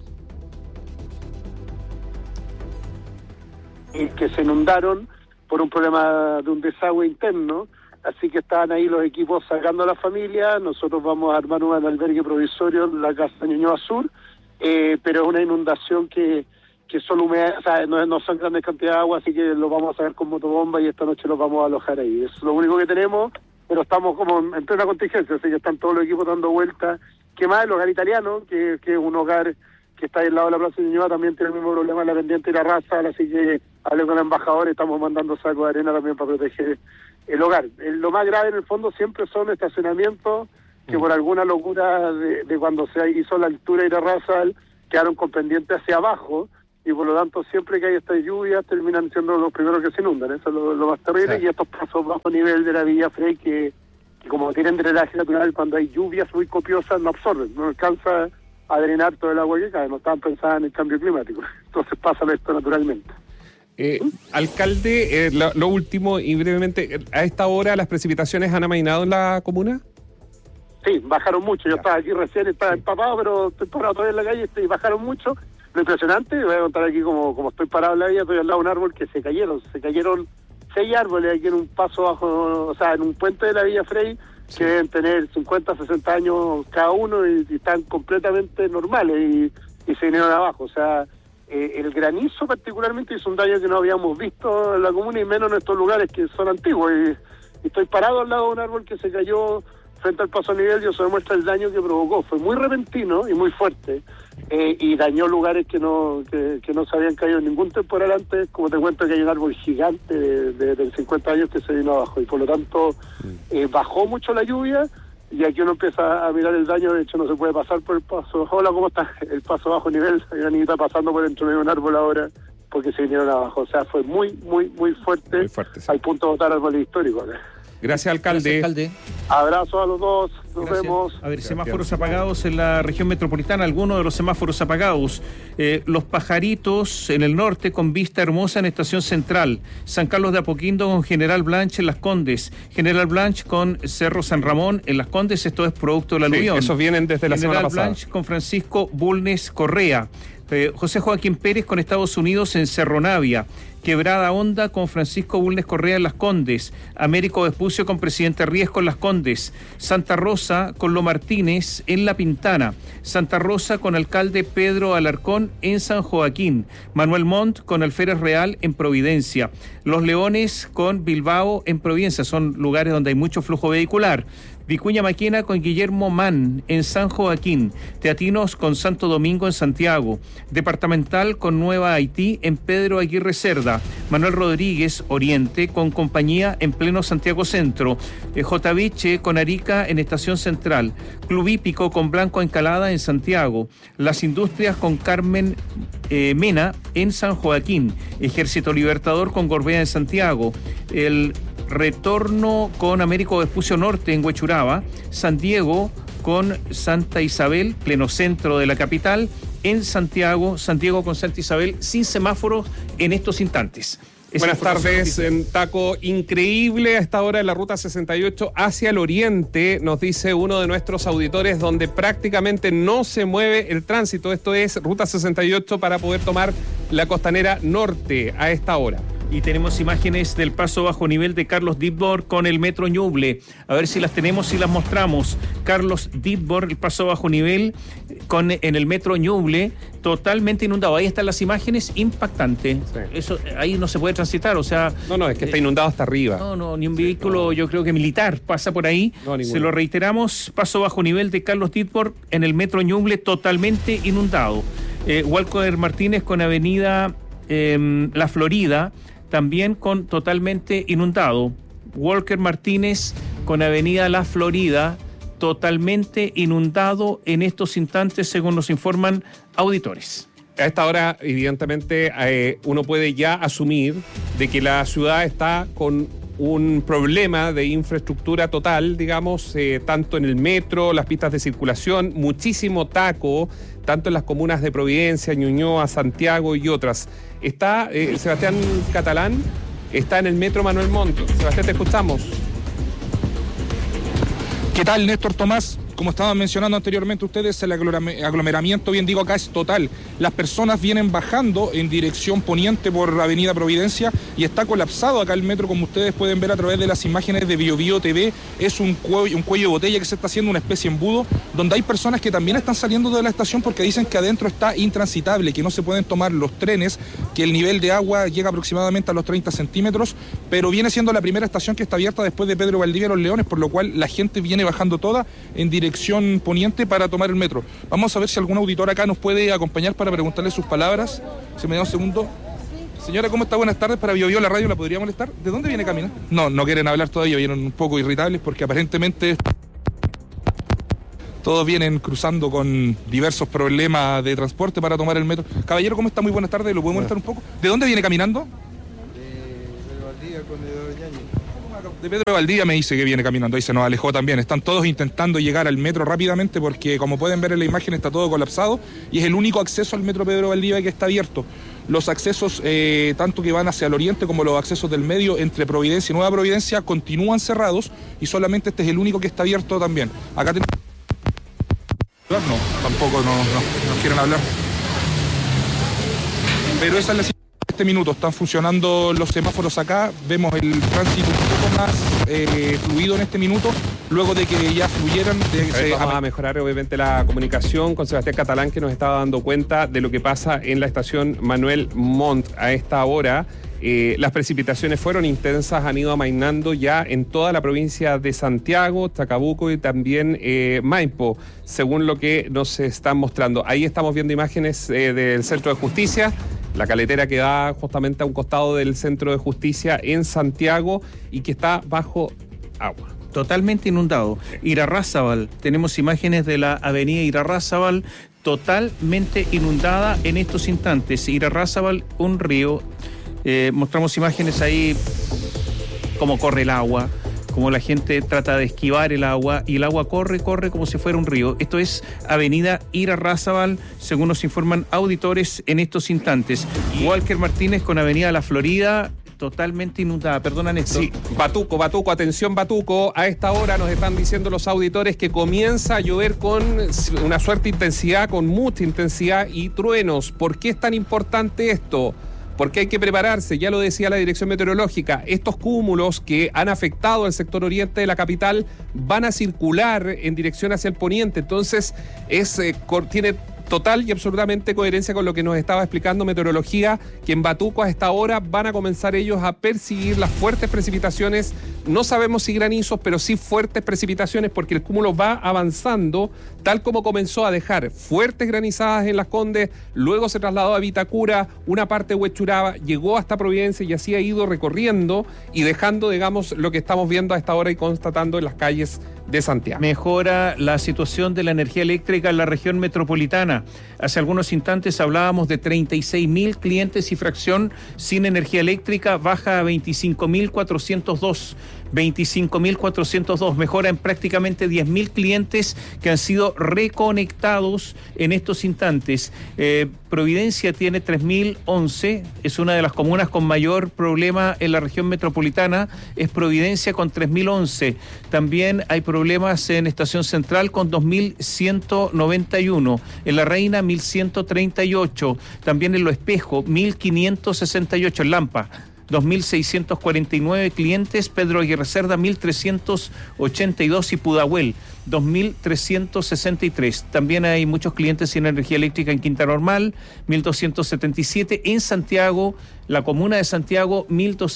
que se inundaron por un problema de un desagüe interno, así que estaban ahí los equipos sacando a la familia. Nosotros vamos a armar un albergue provisorio en la casa de Ñuñoa Sur, pero es una inundación que solo humedad, o sea, no son grandes cantidades de agua, así que lo vamos a sacar con motobomba y esta noche los vamos a alojar ahí. Es lo único que tenemos, pero estamos como en plena contingencia, así que están todos los equipos dando vueltas. ¿Qué más? El hogar italiano, que es un hogar que está ahí al lado de la Plaza de Ñuñoa, también tiene el mismo problema en la pendiente de la raza, así que hablé con el embajador y estamos mandando sacos de arena también para proteger el hogar. Lo más grave en el fondo siempre son estacionamientos que por alguna locura de cuando se hizo la altura y la raza quedaron con pendiente hacia abajo, y por lo tanto siempre que hay estas lluvias terminan siendo los primeros que se inundan. Eso es lo más terrible. Sí. Y estos pasos bajo nivel de la Villa Frey que como tienen drenaje natural, cuando hay lluvias muy copiosas no absorben, no alcanza a drenar todo el agua que cae, no estaban pensadas en el cambio climático, entonces pasa esto naturalmente. Alcalde, lo último y brevemente, ¿a esta hora las precipitaciones han amainado en la comuna? Sí, bajaron mucho. Yo estaba aquí recién, estaba empapado, pero estoy parado todavía en la calle y bajaron mucho. Lo impresionante, voy a contar aquí como estoy parado en la vía, estoy al lado de un árbol que se cayeron 6 árboles aquí en un paso bajo, o sea, en un puente de la Villa Frey, que deben tener 50, 60 años cada uno y están completamente normales y se vinieron abajo. O sea, el granizo particularmente hizo un daño que no habíamos visto en la comuna y menos en estos lugares que son antiguos. Y estoy parado al lado de un árbol que se cayó frente al paso a nivel y eso demuestra el daño que provocó. Fue muy repentino y muy fuerte y dañó lugares que no se habían caído en ningún temporal antes. Como te cuento que hay un árbol gigante de 50 años que se vino abajo y por lo tanto bajó mucho la lluvia y aquí uno empieza a mirar el daño. De hecho no se puede pasar por el paso. Hola, ¿cómo está? El paso bajo nivel. Hay una niñita pasando por dentro de un árbol ahora porque se vinieron abajo. O sea, fue muy fuerte. Muy fuerte, sí. Al punto de botar árboles históricos acá. Gracias, alcalde. Abrazo a los dos, nos vemos. A ver, semáforos apagados en la región metropolitana, algunos de los semáforos apagados. Los Pajaritos en el norte con vista hermosa en Estación Central. San Carlos de Apoquindo con General Blanche en Las Condes. General Blanche con Cerro San Ramón en Las Condes, esto es producto del aluvión. Esos vienen desde la semana pasada. General Blanche con Francisco Bulnes Correa. José Joaquín Pérez con Estados Unidos en Cerro Navia. Quebrada Honda con Francisco Bulnes Correa en Las Condes. Américo Vespucio con Presidente Riesco en Las Condes. Santa Rosa con Lo Martínez en La Pintana. Santa Rosa con Alcalde Pedro Alarcón en San Joaquín. Manuel Montt con Alférez Real en Providencia. Los Leones con Bilbao en Providencia. Son lugares donde hay mucho flujo vehicular. Vicuña Maquena con Guillermo Mann en San Joaquín. Teatinos con Santo Domingo en Santiago. Departamental con Nueva Haití en Pedro Aguirre Cerda. Manuel Rodríguez Oriente con Compañía en pleno Santiago Centro. J. Viche con Arica en Estación Central. Club Hípico con Blanco Encalada en Santiago. Las Industrias con Carmen Mena en San Joaquín. Ejército Libertador con Gorbea en Santiago. El Retorno con Américo Vespucio Norte en Huechuraba. San Diego con Santa Isabel, pleno centro de la capital, en Santiago. Santiago con Santa Isabel sin semáforos en estos instantes. Buenas tardes, en Taco increíble a esta hora en la Ruta 68 hacia el oriente, nos dice uno de nuestros auditores, donde prácticamente no se mueve el tránsito. Esto es Ruta 68 para poder tomar la Costanera Norte a esta hora. Y tenemos imágenes del paso bajo nivel de Carlos Ditbor con el Metro Ñuble. A ver si las tenemos y las mostramos. Carlos Ditbor, el paso bajo nivel en el Metro Ñuble, totalmente inundado. Ahí están las imágenes, impactante. Sí. Eso, ahí no se puede transitar, o sea... No, es que está inundado hasta arriba. No, ni un vehículo, yo creo que militar pasa por ahí. No, se lo reiteramos, paso bajo nivel de Carlos Ditbor en el Metro Ñuble, totalmente inundado. Walker Martínez con Avenida La Florida, también con totalmente inundado. Walker Martínez con Avenida La Florida, totalmente inundado en estos instantes, según nos informan auditores. A esta hora, evidentemente, uno puede ya asumir de que la ciudad está con un problema de infraestructura total, digamos, tanto en el metro, las pistas de circulación, muchísimo taco, tanto en las comunas de Providencia, Ñuñoa, Santiago y otras. Está Sebastián Catalán, está en el metro Manuel Montt. Sebastián, te escuchamos. ¿Qué tal, Néstor Tomás? como estaban mencionando anteriormente ustedes, el aglomeramiento, bien digo, acá es total. Las personas vienen bajando en dirección poniente por Avenida Providencia y está colapsado acá el metro, como ustedes pueden ver a través de las imágenes de BioBio TV. Es un cuello de botella que se está haciendo una especie de embudo, donde hay personas que también están saliendo de la estación porque dicen que adentro está intransitable, que no se pueden tomar los trenes, que el nivel de agua llega aproximadamente a los 30 centímetros, pero viene siendo la primera estación que está abierta después de Pedro Valdivia Los Leones, por lo cual la gente viene bajando toda en dirección poniente para tomar el metro. Vamos a ver si algún auditor acá nos puede acompañar para preguntarle sus palabras. Se me da un segundo. Señora, ¿cómo está? Buenas tardes. Para BioBio la radio, ¿la podría molestar? ¿De dónde viene caminando? No quieren hablar todavía, vienen un poco irritables porque aparentemente todos vienen cruzando con diversos problemas de transporte para tomar el metro. Caballero, ¿cómo está? Muy buenas tardes, ¿lo puede molestar un poco? ¿De dónde viene caminando? De Valdivia con Ñañez. De Pedro de Valdivia me dice que viene caminando, ahí se nos alejó también. Están todos intentando llegar al metro rápidamente porque, como pueden ver en la imagen, está todo colapsado y es el único acceso al metro Pedro de Valdivia que está abierto. Los accesos, tanto que van hacia el oriente como los accesos del medio entre Providencia y Nueva Providencia, continúan cerrados y solamente este es el único que está abierto también. Acá tenemos... No, tampoco nos quieren hablar. Pero esa es la situación. En este minuto están funcionando los semáforos acá, vemos el tránsito un poco más fluido en este minuto, luego de que ya fluyeran. Vamos a mejorar obviamente la comunicación con Sebastián Catalán, que nos estaba dando cuenta de lo que pasa en la estación Manuel Montt a esta hora. Las precipitaciones fueron intensas, han ido amainando ya en toda la provincia de Santiago, Chacabuco y también Maipo, según lo que nos están mostrando. Ahí estamos viendo imágenes del Centro de Justicia, la caletera que da justamente a un costado del Centro de Justicia en Santiago y que está bajo agua. Totalmente inundado. Irarrázaval, tenemos imágenes de la avenida Irarrázaval totalmente inundada en estos instantes. Irarrázaval, un río. Mostramos imágenes ahí, cómo corre el agua, cómo la gente trata de esquivar el agua y el agua corre como si fuera un río. Esto es avenida Irarrázaval, según nos informan auditores en estos instantes. Walker Martínez con avenida La Florida, totalmente inundada. Perdona, Néstor. Sí, Batuco, atención Batuco. A esta hora nos están diciendo los auditores que comienza a llover con una suerte intensidad, con mucha intensidad y truenos. ¿Por qué es tan importante esto? Porque hay que prepararse, ya lo decía la Dirección Meteorológica, estos cúmulos que han afectado al sector oriente de la capital van a circular en dirección hacia el poniente, entonces tiene total y absolutamente coherencia con lo que nos estaba explicando Meteorología, que en Batuco a esta hora van a comenzar ellos a percibir las fuertes precipitaciones, no sabemos si granizos, pero sí fuertes precipitaciones, porque el cúmulo va avanzando, tal como comenzó a dejar fuertes granizadas en Las Condes, luego se trasladó a Vitacura, una parte de Huechuraba, llegó hasta Providencia y así ha ido recorriendo y dejando, digamos, lo que estamos viendo a esta hora y constatando en las calles de Santiago. Mejora la situación de la energía eléctrica en la región metropolitana. Hace algunos instantes hablábamos de 36.000 clientes y fracción sin energía eléctrica, baja a 25.402. 25.402, mejora en prácticamente 10.000 clientes que han sido reconectados en estos instantes. Providencia tiene 3.011, es una de las comunas con mayor problema en la región metropolitana, es Providencia con 3.011. También hay problemas en Estación Central con 2.191, en La Reina 1.138, también en Lo Espejo 1.568, en Lampa 2.649 clientes, Pedro Aguirre Cerda 1.382 y Pudahuel 2.363. También hay muchos clientes sin energía eléctrica en Quinta Normal, 1.277. En Santiago, la comuna de Santiago,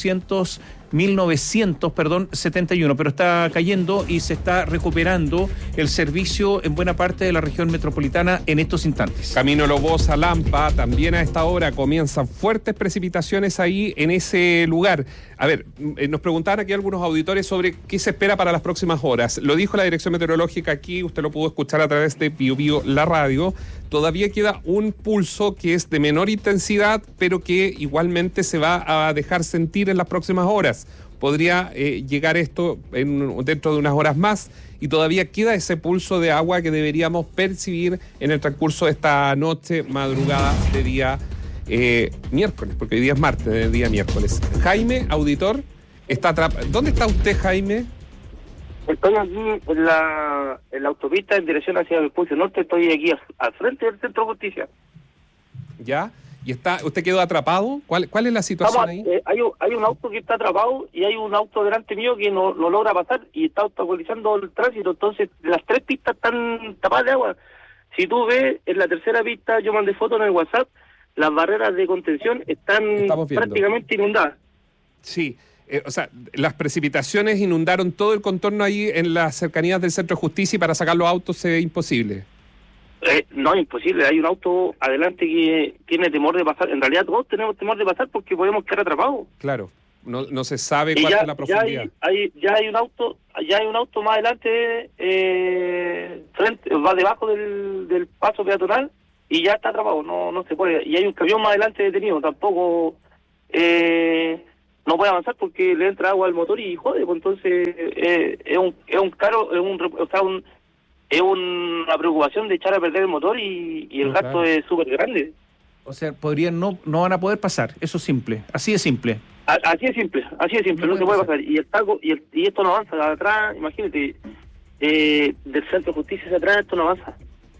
1.971, pero está cayendo y se está recuperando el servicio en buena parte de la región metropolitana en estos instantes. Camino Lobosa, Lampa, también a esta hora comienzan fuertes precipitaciones ahí en ese lugar. A ver, nos preguntaban aquí algunos auditores sobre qué se espera para las próximas horas. Lo dijo la Dirección Meteorológica aquí, usted lo pudo escuchar a través de BioBio la radio. Todavía queda un pulso que es de menor intensidad, pero que igualmente se va a dejar sentir en las próximas horas. Podría llegar esto dentro de unas horas más y todavía queda ese pulso de agua que deberíamos percibir en el transcurso de esta noche, madrugada de día miércoles, porque hoy día es martes, de día miércoles. Jaime, auditor, está atrapado. ¿Dónde está usted, Jaime? Estoy aquí en la autopista en dirección hacia Vespucio Norte, estoy aquí al frente del Centro de Justicia. ¿Ya? ¿Y usted quedó atrapado? ¿Cuál es la situación ahí? Hay un auto que está atrapado y hay un auto delante mío que no logra pasar y está obstaculizando el tránsito. Entonces, las 3 pistas están tapadas de agua. Si tú ves, en la tercera pista, yo mandé fotos en el WhatsApp, las barreras de contención están prácticamente inundadas. Sí. O sea, las precipitaciones inundaron todo el contorno ahí en las cercanías del Centro de Justicia y para sacar los autos se ve imposible. No, es imposible. Hay un auto adelante que tiene temor de pasar. En realidad todos tenemos temor de pasar porque podemos quedar atrapados. Claro, no se sabe cuál es la profundidad. Ya hay un auto más adelante, frente, va debajo del paso peatonal y ya está atrapado. No se puede. Y hay un camión más adelante detenido. Tampoco no puede avanzar porque le entra agua al motor y jode. Pues entonces es una preocupación de echar a perder el motor y el gasto es súper grande. O sea, no van a poder pasar, eso es simple, así de simple. Así de simple, no se puede pasar. Y el taco, y esto no avanza, atrás, imagínate, del Centro de Justicia hacia atrás esto no avanza.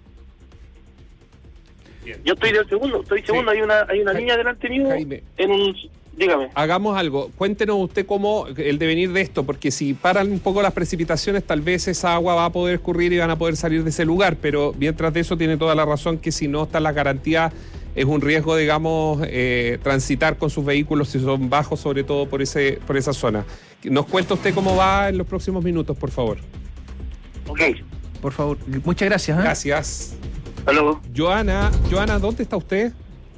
Bien. Yo estoy segundo, sí. Hay una niña delante mío, Jaime, dígame. Hagamos algo, cuéntenos usted cómo el devenir de esto, porque si paran un poco las precipitaciones, tal vez esa agua va a poder escurrir y van a poder salir de ese lugar, pero mientras de eso tiene toda la razón que si no está la garantía, es un riesgo, digamos, transitar con sus vehículos si son bajos, sobre todo por esa zona. ¿Nos cuenta usted cómo va en los próximos minutos, por favor? Ok. Por favor, muchas gracias. Gracias. Hasta luego. Joana, ¿dónde está usted?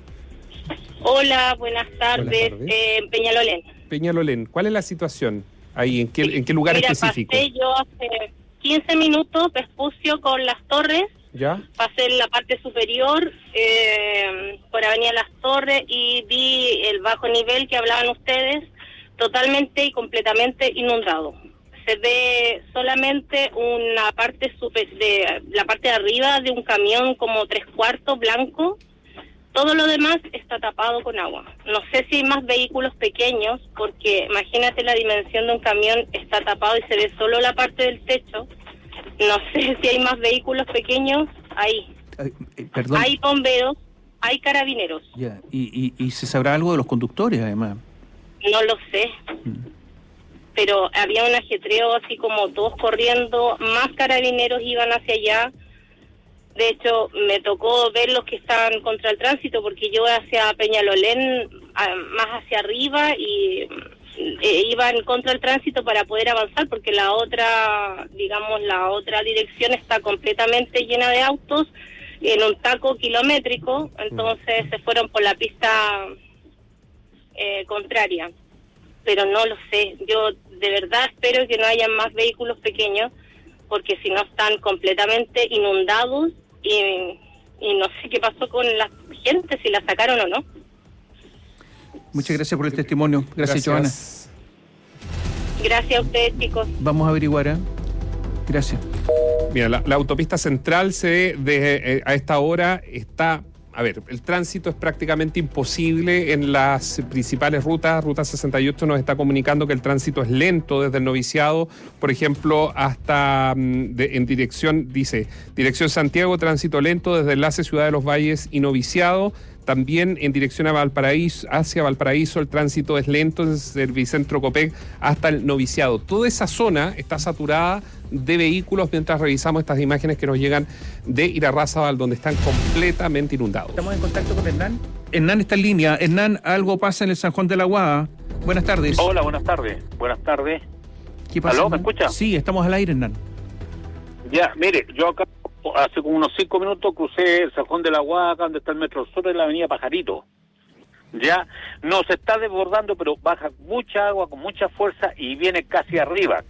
Hola, buenas tardes. En Peñalolén. Peñalolén, ¿cuál es la situación ahí? ¿En qué lugar específico? Pasé yo hace 15 minutos, Vespucio con Las Torres. ¿Ya? Pasé en la parte superior, por Avenida Las Torres, y vi el bajo nivel que hablaban ustedes, totalmente y completamente inundado. Se ve solamente una parte la parte de arriba de un camión como 3/4 blanco. Todo lo demás está tapado con agua. No sé si hay más vehículos pequeños, porque imagínate la dimensión de un camión, está tapado y se ve solo la parte del techo. No sé si hay más vehículos pequeños ahí. Perdón. Hay bomberos, hay carabineros. Ya. ¿Y se sabrá algo de los conductores, además? No lo sé. Pero había un ajetreo así como todos corriendo, más carabineros iban hacia allá. De hecho, me tocó ver los que estaban contra el tránsito, porque yo hacia Peñalolén, más hacia arriba, y iban contra el tránsito para poder avanzar, porque la otra dirección está completamente llena de autos, en un taco kilométrico, entonces se fueron por la pista contraria. Pero no lo sé, yo de verdad espero que no haya más vehículos pequeños, porque si no están completamente inundados y no sé qué pasó con la gente, si la sacaron o no. Muchas gracias por el testimonio. Gracias, Joana. Gracias a ustedes, chicos. Vamos a averiguar, ¿eh? Gracias. Mira, la autopista central a esta hora está... A ver, el tránsito es prácticamente imposible en las principales rutas. Ruta 68 nos está comunicando que el tránsito es lento desde el Noviciado, por ejemplo, hasta en dirección Santiago, tránsito lento desde enlace Ciudad de los Valles y Noviciado. También en dirección hacia Valparaíso, el tránsito es lento desde el Bicentro Copec hasta el Noviciado. Toda esa zona está saturada de vehículos mientras revisamos estas imágenes que nos llegan de Irarrázaval, donde están completamente inundados. Estamos en contacto con Hernán. Hernán está en línea. Hernán, algo pasa en el San Juan de la Guada. Buenas tardes. Hola, buenas tardes. Buenas tardes. ¿Qué pasa? ¿Aló, me escucha? Sí, estamos al aire, Hernán. Ya, mire, yo acá hace como unos 5 minutos crucé el San Juan de la Guada, donde está el Metro Sur, en la avenida Pajarito. Ya, no se está desbordando, pero baja mucha agua con mucha fuerza y viene casi arriba.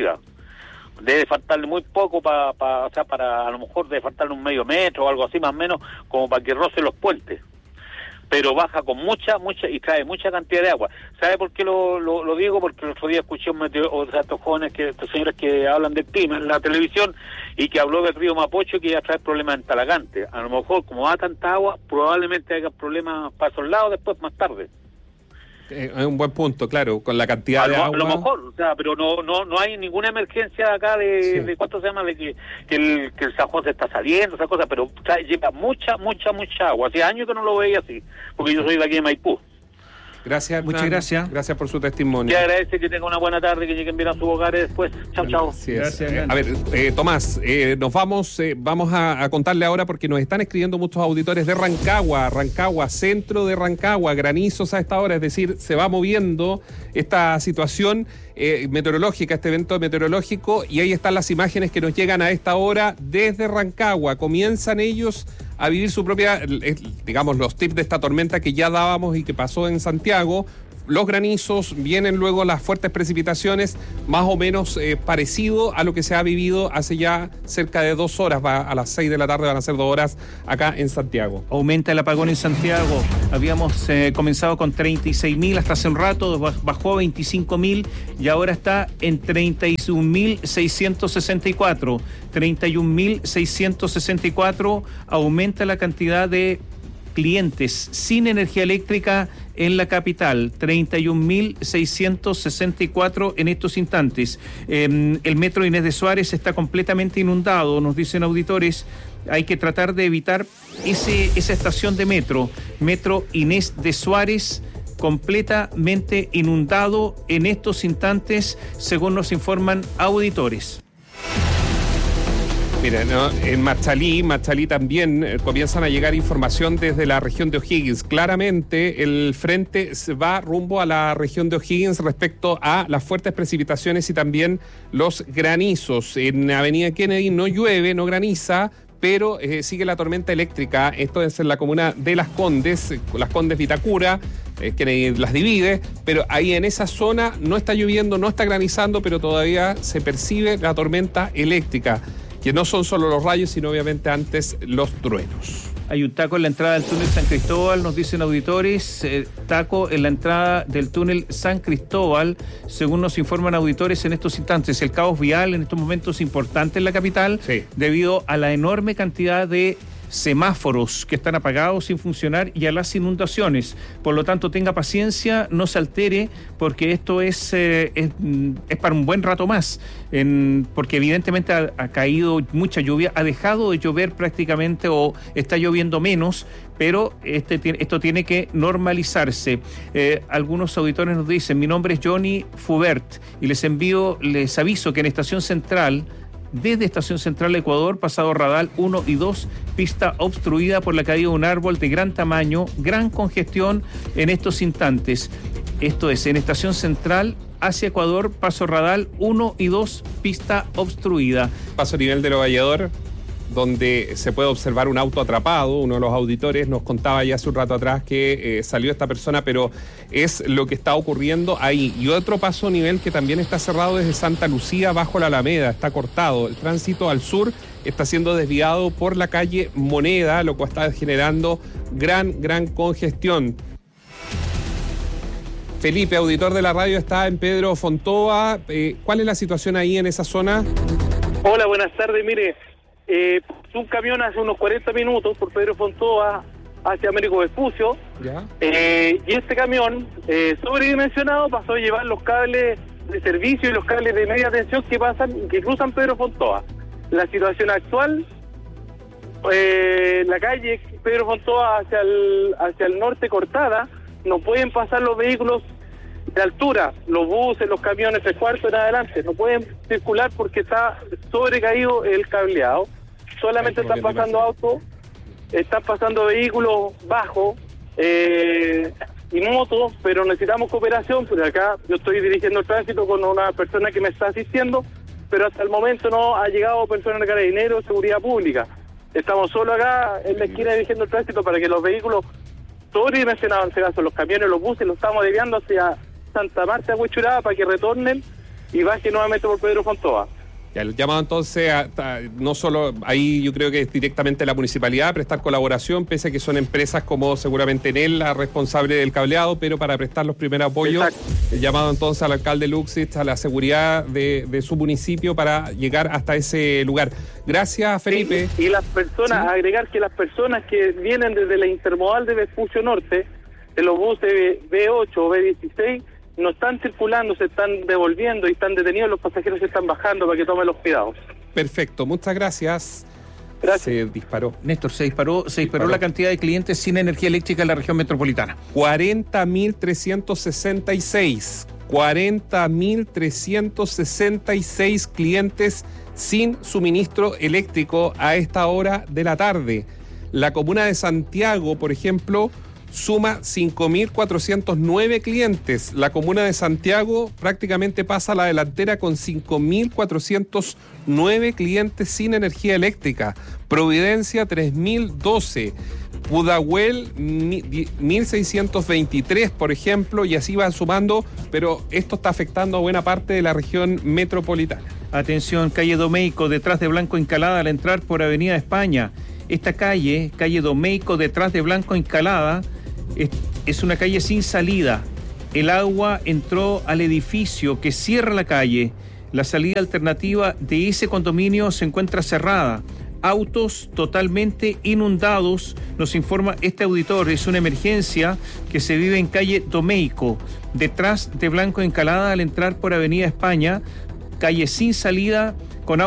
Debe faltarle muy poco para a lo mejor debe faltarle un medio metro o algo así más o menos, como para que roce los puentes. Pero baja con mucha y trae mucha cantidad de agua. ¿Sabe por qué lo digo? Porque el otro día escuché estos jóvenes, estos señores que hablan del clima en la televisión y que habló del río Mapocho, que iba a traer problemas en Talagante. A lo mejor, como va tanta agua, probablemente haya problemas para esos lados después, más tarde. Es un buen punto, claro, con la cantidad de agua. A lo mejor, o sea, pero no hay ninguna emergencia acá de cuánto se llama, de que el Sajón se está saliendo, esa cosa, pero lleva mucha agua. Hace años que no lo veía así, porque yo soy de aquí de Maipú. Gracias, muchas gracias. Gracias por su testimonio. Le agradece, que tenga una buena tarde, que lleguen bien a sus hogares después. Chao. Gracias. A ver, Tomás, nos vamos a contarle ahora, porque nos están escribiendo muchos auditores de Rancagua, centro de Rancagua, granizos a esta hora, es decir, se va moviendo esta situación meteorológica, este evento meteorológico, y ahí están las imágenes que nos llegan a esta hora desde Rancagua. Comienzan ellos a vivir su propia, digamos, los tips de esta tormenta que ya dábamos y que pasó en Santiago. Los granizos, vienen luego las fuertes precipitaciones, más o menos parecido a lo que se ha vivido hace ya cerca de 2 horas. A las 6 de la tarde van a ser 2 horas acá en Santiago. Aumenta el apagón en Santiago. Habíamos comenzado con 36.000 hasta hace un rato, bajó a 25.000 y ahora está en 31.664. 31.664, aumenta la cantidad de clientes sin energía eléctrica en la capital, 31.664 en estos instantes. El metro Inés de Suárez está completamente inundado, nos dicen auditores. Hay que tratar de evitar esa estación de metro Inés de Suárez, completamente inundado en estos instantes, según nos informan auditores. Mira, ¿no? En Machalí también comienzan a llegar información desde la región de O'Higgins. Claramente el frente va rumbo a la región de O'Higgins respecto a las fuertes precipitaciones y también los granizos. En Avenida Kennedy no llueve, no graniza, pero sigue la tormenta eléctrica. Esto es en la comuna de Las Condes Vitacura, Kennedy las divide, pero ahí en esa zona no está lloviendo, no está granizando, pero todavía se percibe la tormenta eléctrica, que no son solo los rayos, sino obviamente antes los truenos. Hay un taco en la entrada del túnel San Cristóbal, nos dicen auditores, taco en la entrada del túnel San Cristóbal, según nos informan auditores en estos instantes. El caos vial en estos momentos importante en la capital, debido a la enorme cantidad de semáforos que están apagados sin funcionar y a las inundaciones. Por lo tanto, tenga paciencia, no se altere, porque esto es para un buen rato más, porque evidentemente ha caído mucha lluvia, ha dejado de llover prácticamente o está lloviendo menos, pero esto tiene que normalizarse. Algunos auditores nos dicen: mi nombre es Johnny Fubert y les aviso que en Estación Central, desde Estación Central Ecuador, pasado Radal 1 y 2, pista obstruida por la caída de un árbol de gran tamaño, gran congestión en estos instantes. Esto es, en Estación Central hacia Ecuador, paso Radal 1 y 2, pista obstruida. Paso a nivel de Lo Vallador, donde se puede observar un auto atrapado. Uno de los auditores nos contaba ya hace un rato atrás que salió esta persona, pero es lo que está ocurriendo ahí. Y otro paso a nivel que también está cerrado desde Santa Lucía bajo la Alameda, está cortado. El tránsito al sur está siendo desviado por la calle Moneda, lo cual está generando gran congestión. Felipe, auditor de la radio, está en Pedro Fontova. ¿Cuál es la situación ahí en esa zona? Hola, buenas tardes. Mire, un camión hace unos 40 minutos por Pedro Fontova hacia Américo Vespucio. Y este camión, sobredimensionado, pasó a llevar los cables de servicio y los cables de media tensión que cruzan Pedro Fontova. La situación actual, la calle Pedro Fontova hacia el norte cortada, no pueden pasar los vehículos de altura, los buses, los camiones 3/4 en adelante, no pueden circular porque está sobrecaído el cableado. Solamente están pasando autos, están pasando vehículos bajos y motos, pero necesitamos cooperación, porque acá yo estoy dirigiendo el tránsito con una persona que me está asistiendo, pero hasta el momento no ha llegado personal de Carabineros, seguridad pública. Estamos solo acá en la esquina dirigiendo el tránsito para que los vehículos sobredimensionados, en este caso los camiones, los buses, los estamos desviando hacia Santa Marta, Huechuraba, para que retornen y bajen nuevamente por Pedro Fontova. Ya, el llamado entonces, no solo ahí, yo creo que es directamente la municipalidad a prestar colaboración, pese a que son empresas como seguramente Enel, la responsable del cableado, pero para prestar los primeros apoyos. Exacto. El llamado entonces al alcalde Luxich, a la seguridad de su municipio para llegar hasta ese lugar. Gracias, Felipe. Y las personas, agregar que las personas que vienen desde la intermodal de Vespucio Norte, de los buses B8 o B16 no están circulando, se están devolviendo y están detenidos, los pasajeros se están bajando para que tomen los cuidados. Perfecto, muchas gracias. Gracias. Se disparó. Néstor, se disparó la cantidad de clientes sin energía eléctrica en la región metropolitana. 40.366. 40.366 clientes sin suministro eléctrico a esta hora de la tarde. La comuna de Santiago, por ejemplo, suma 5.409 clientes. La comuna de Santiago prácticamente pasa a la delantera con 5.409 clientes sin energía eléctrica. Providencia, 3.012. Pudahuel, 1.623, por ejemplo, y así van sumando, pero esto está afectando a buena parte de la región metropolitana. Atención, calle Domeico, detrás de Blanco Encalada, al entrar por Avenida España. Esta calle Domeico, detrás de Blanco Encalada, es una calle sin salida. El agua entró al edificio que cierra la calle. La salida alternativa de ese condominio se encuentra cerrada. Autos totalmente inundados, nos informa este auditor. Es una emergencia que se vive en calle Domeico, detrás de Blanco Encalada, al entrar por Avenida España, calle sin salida,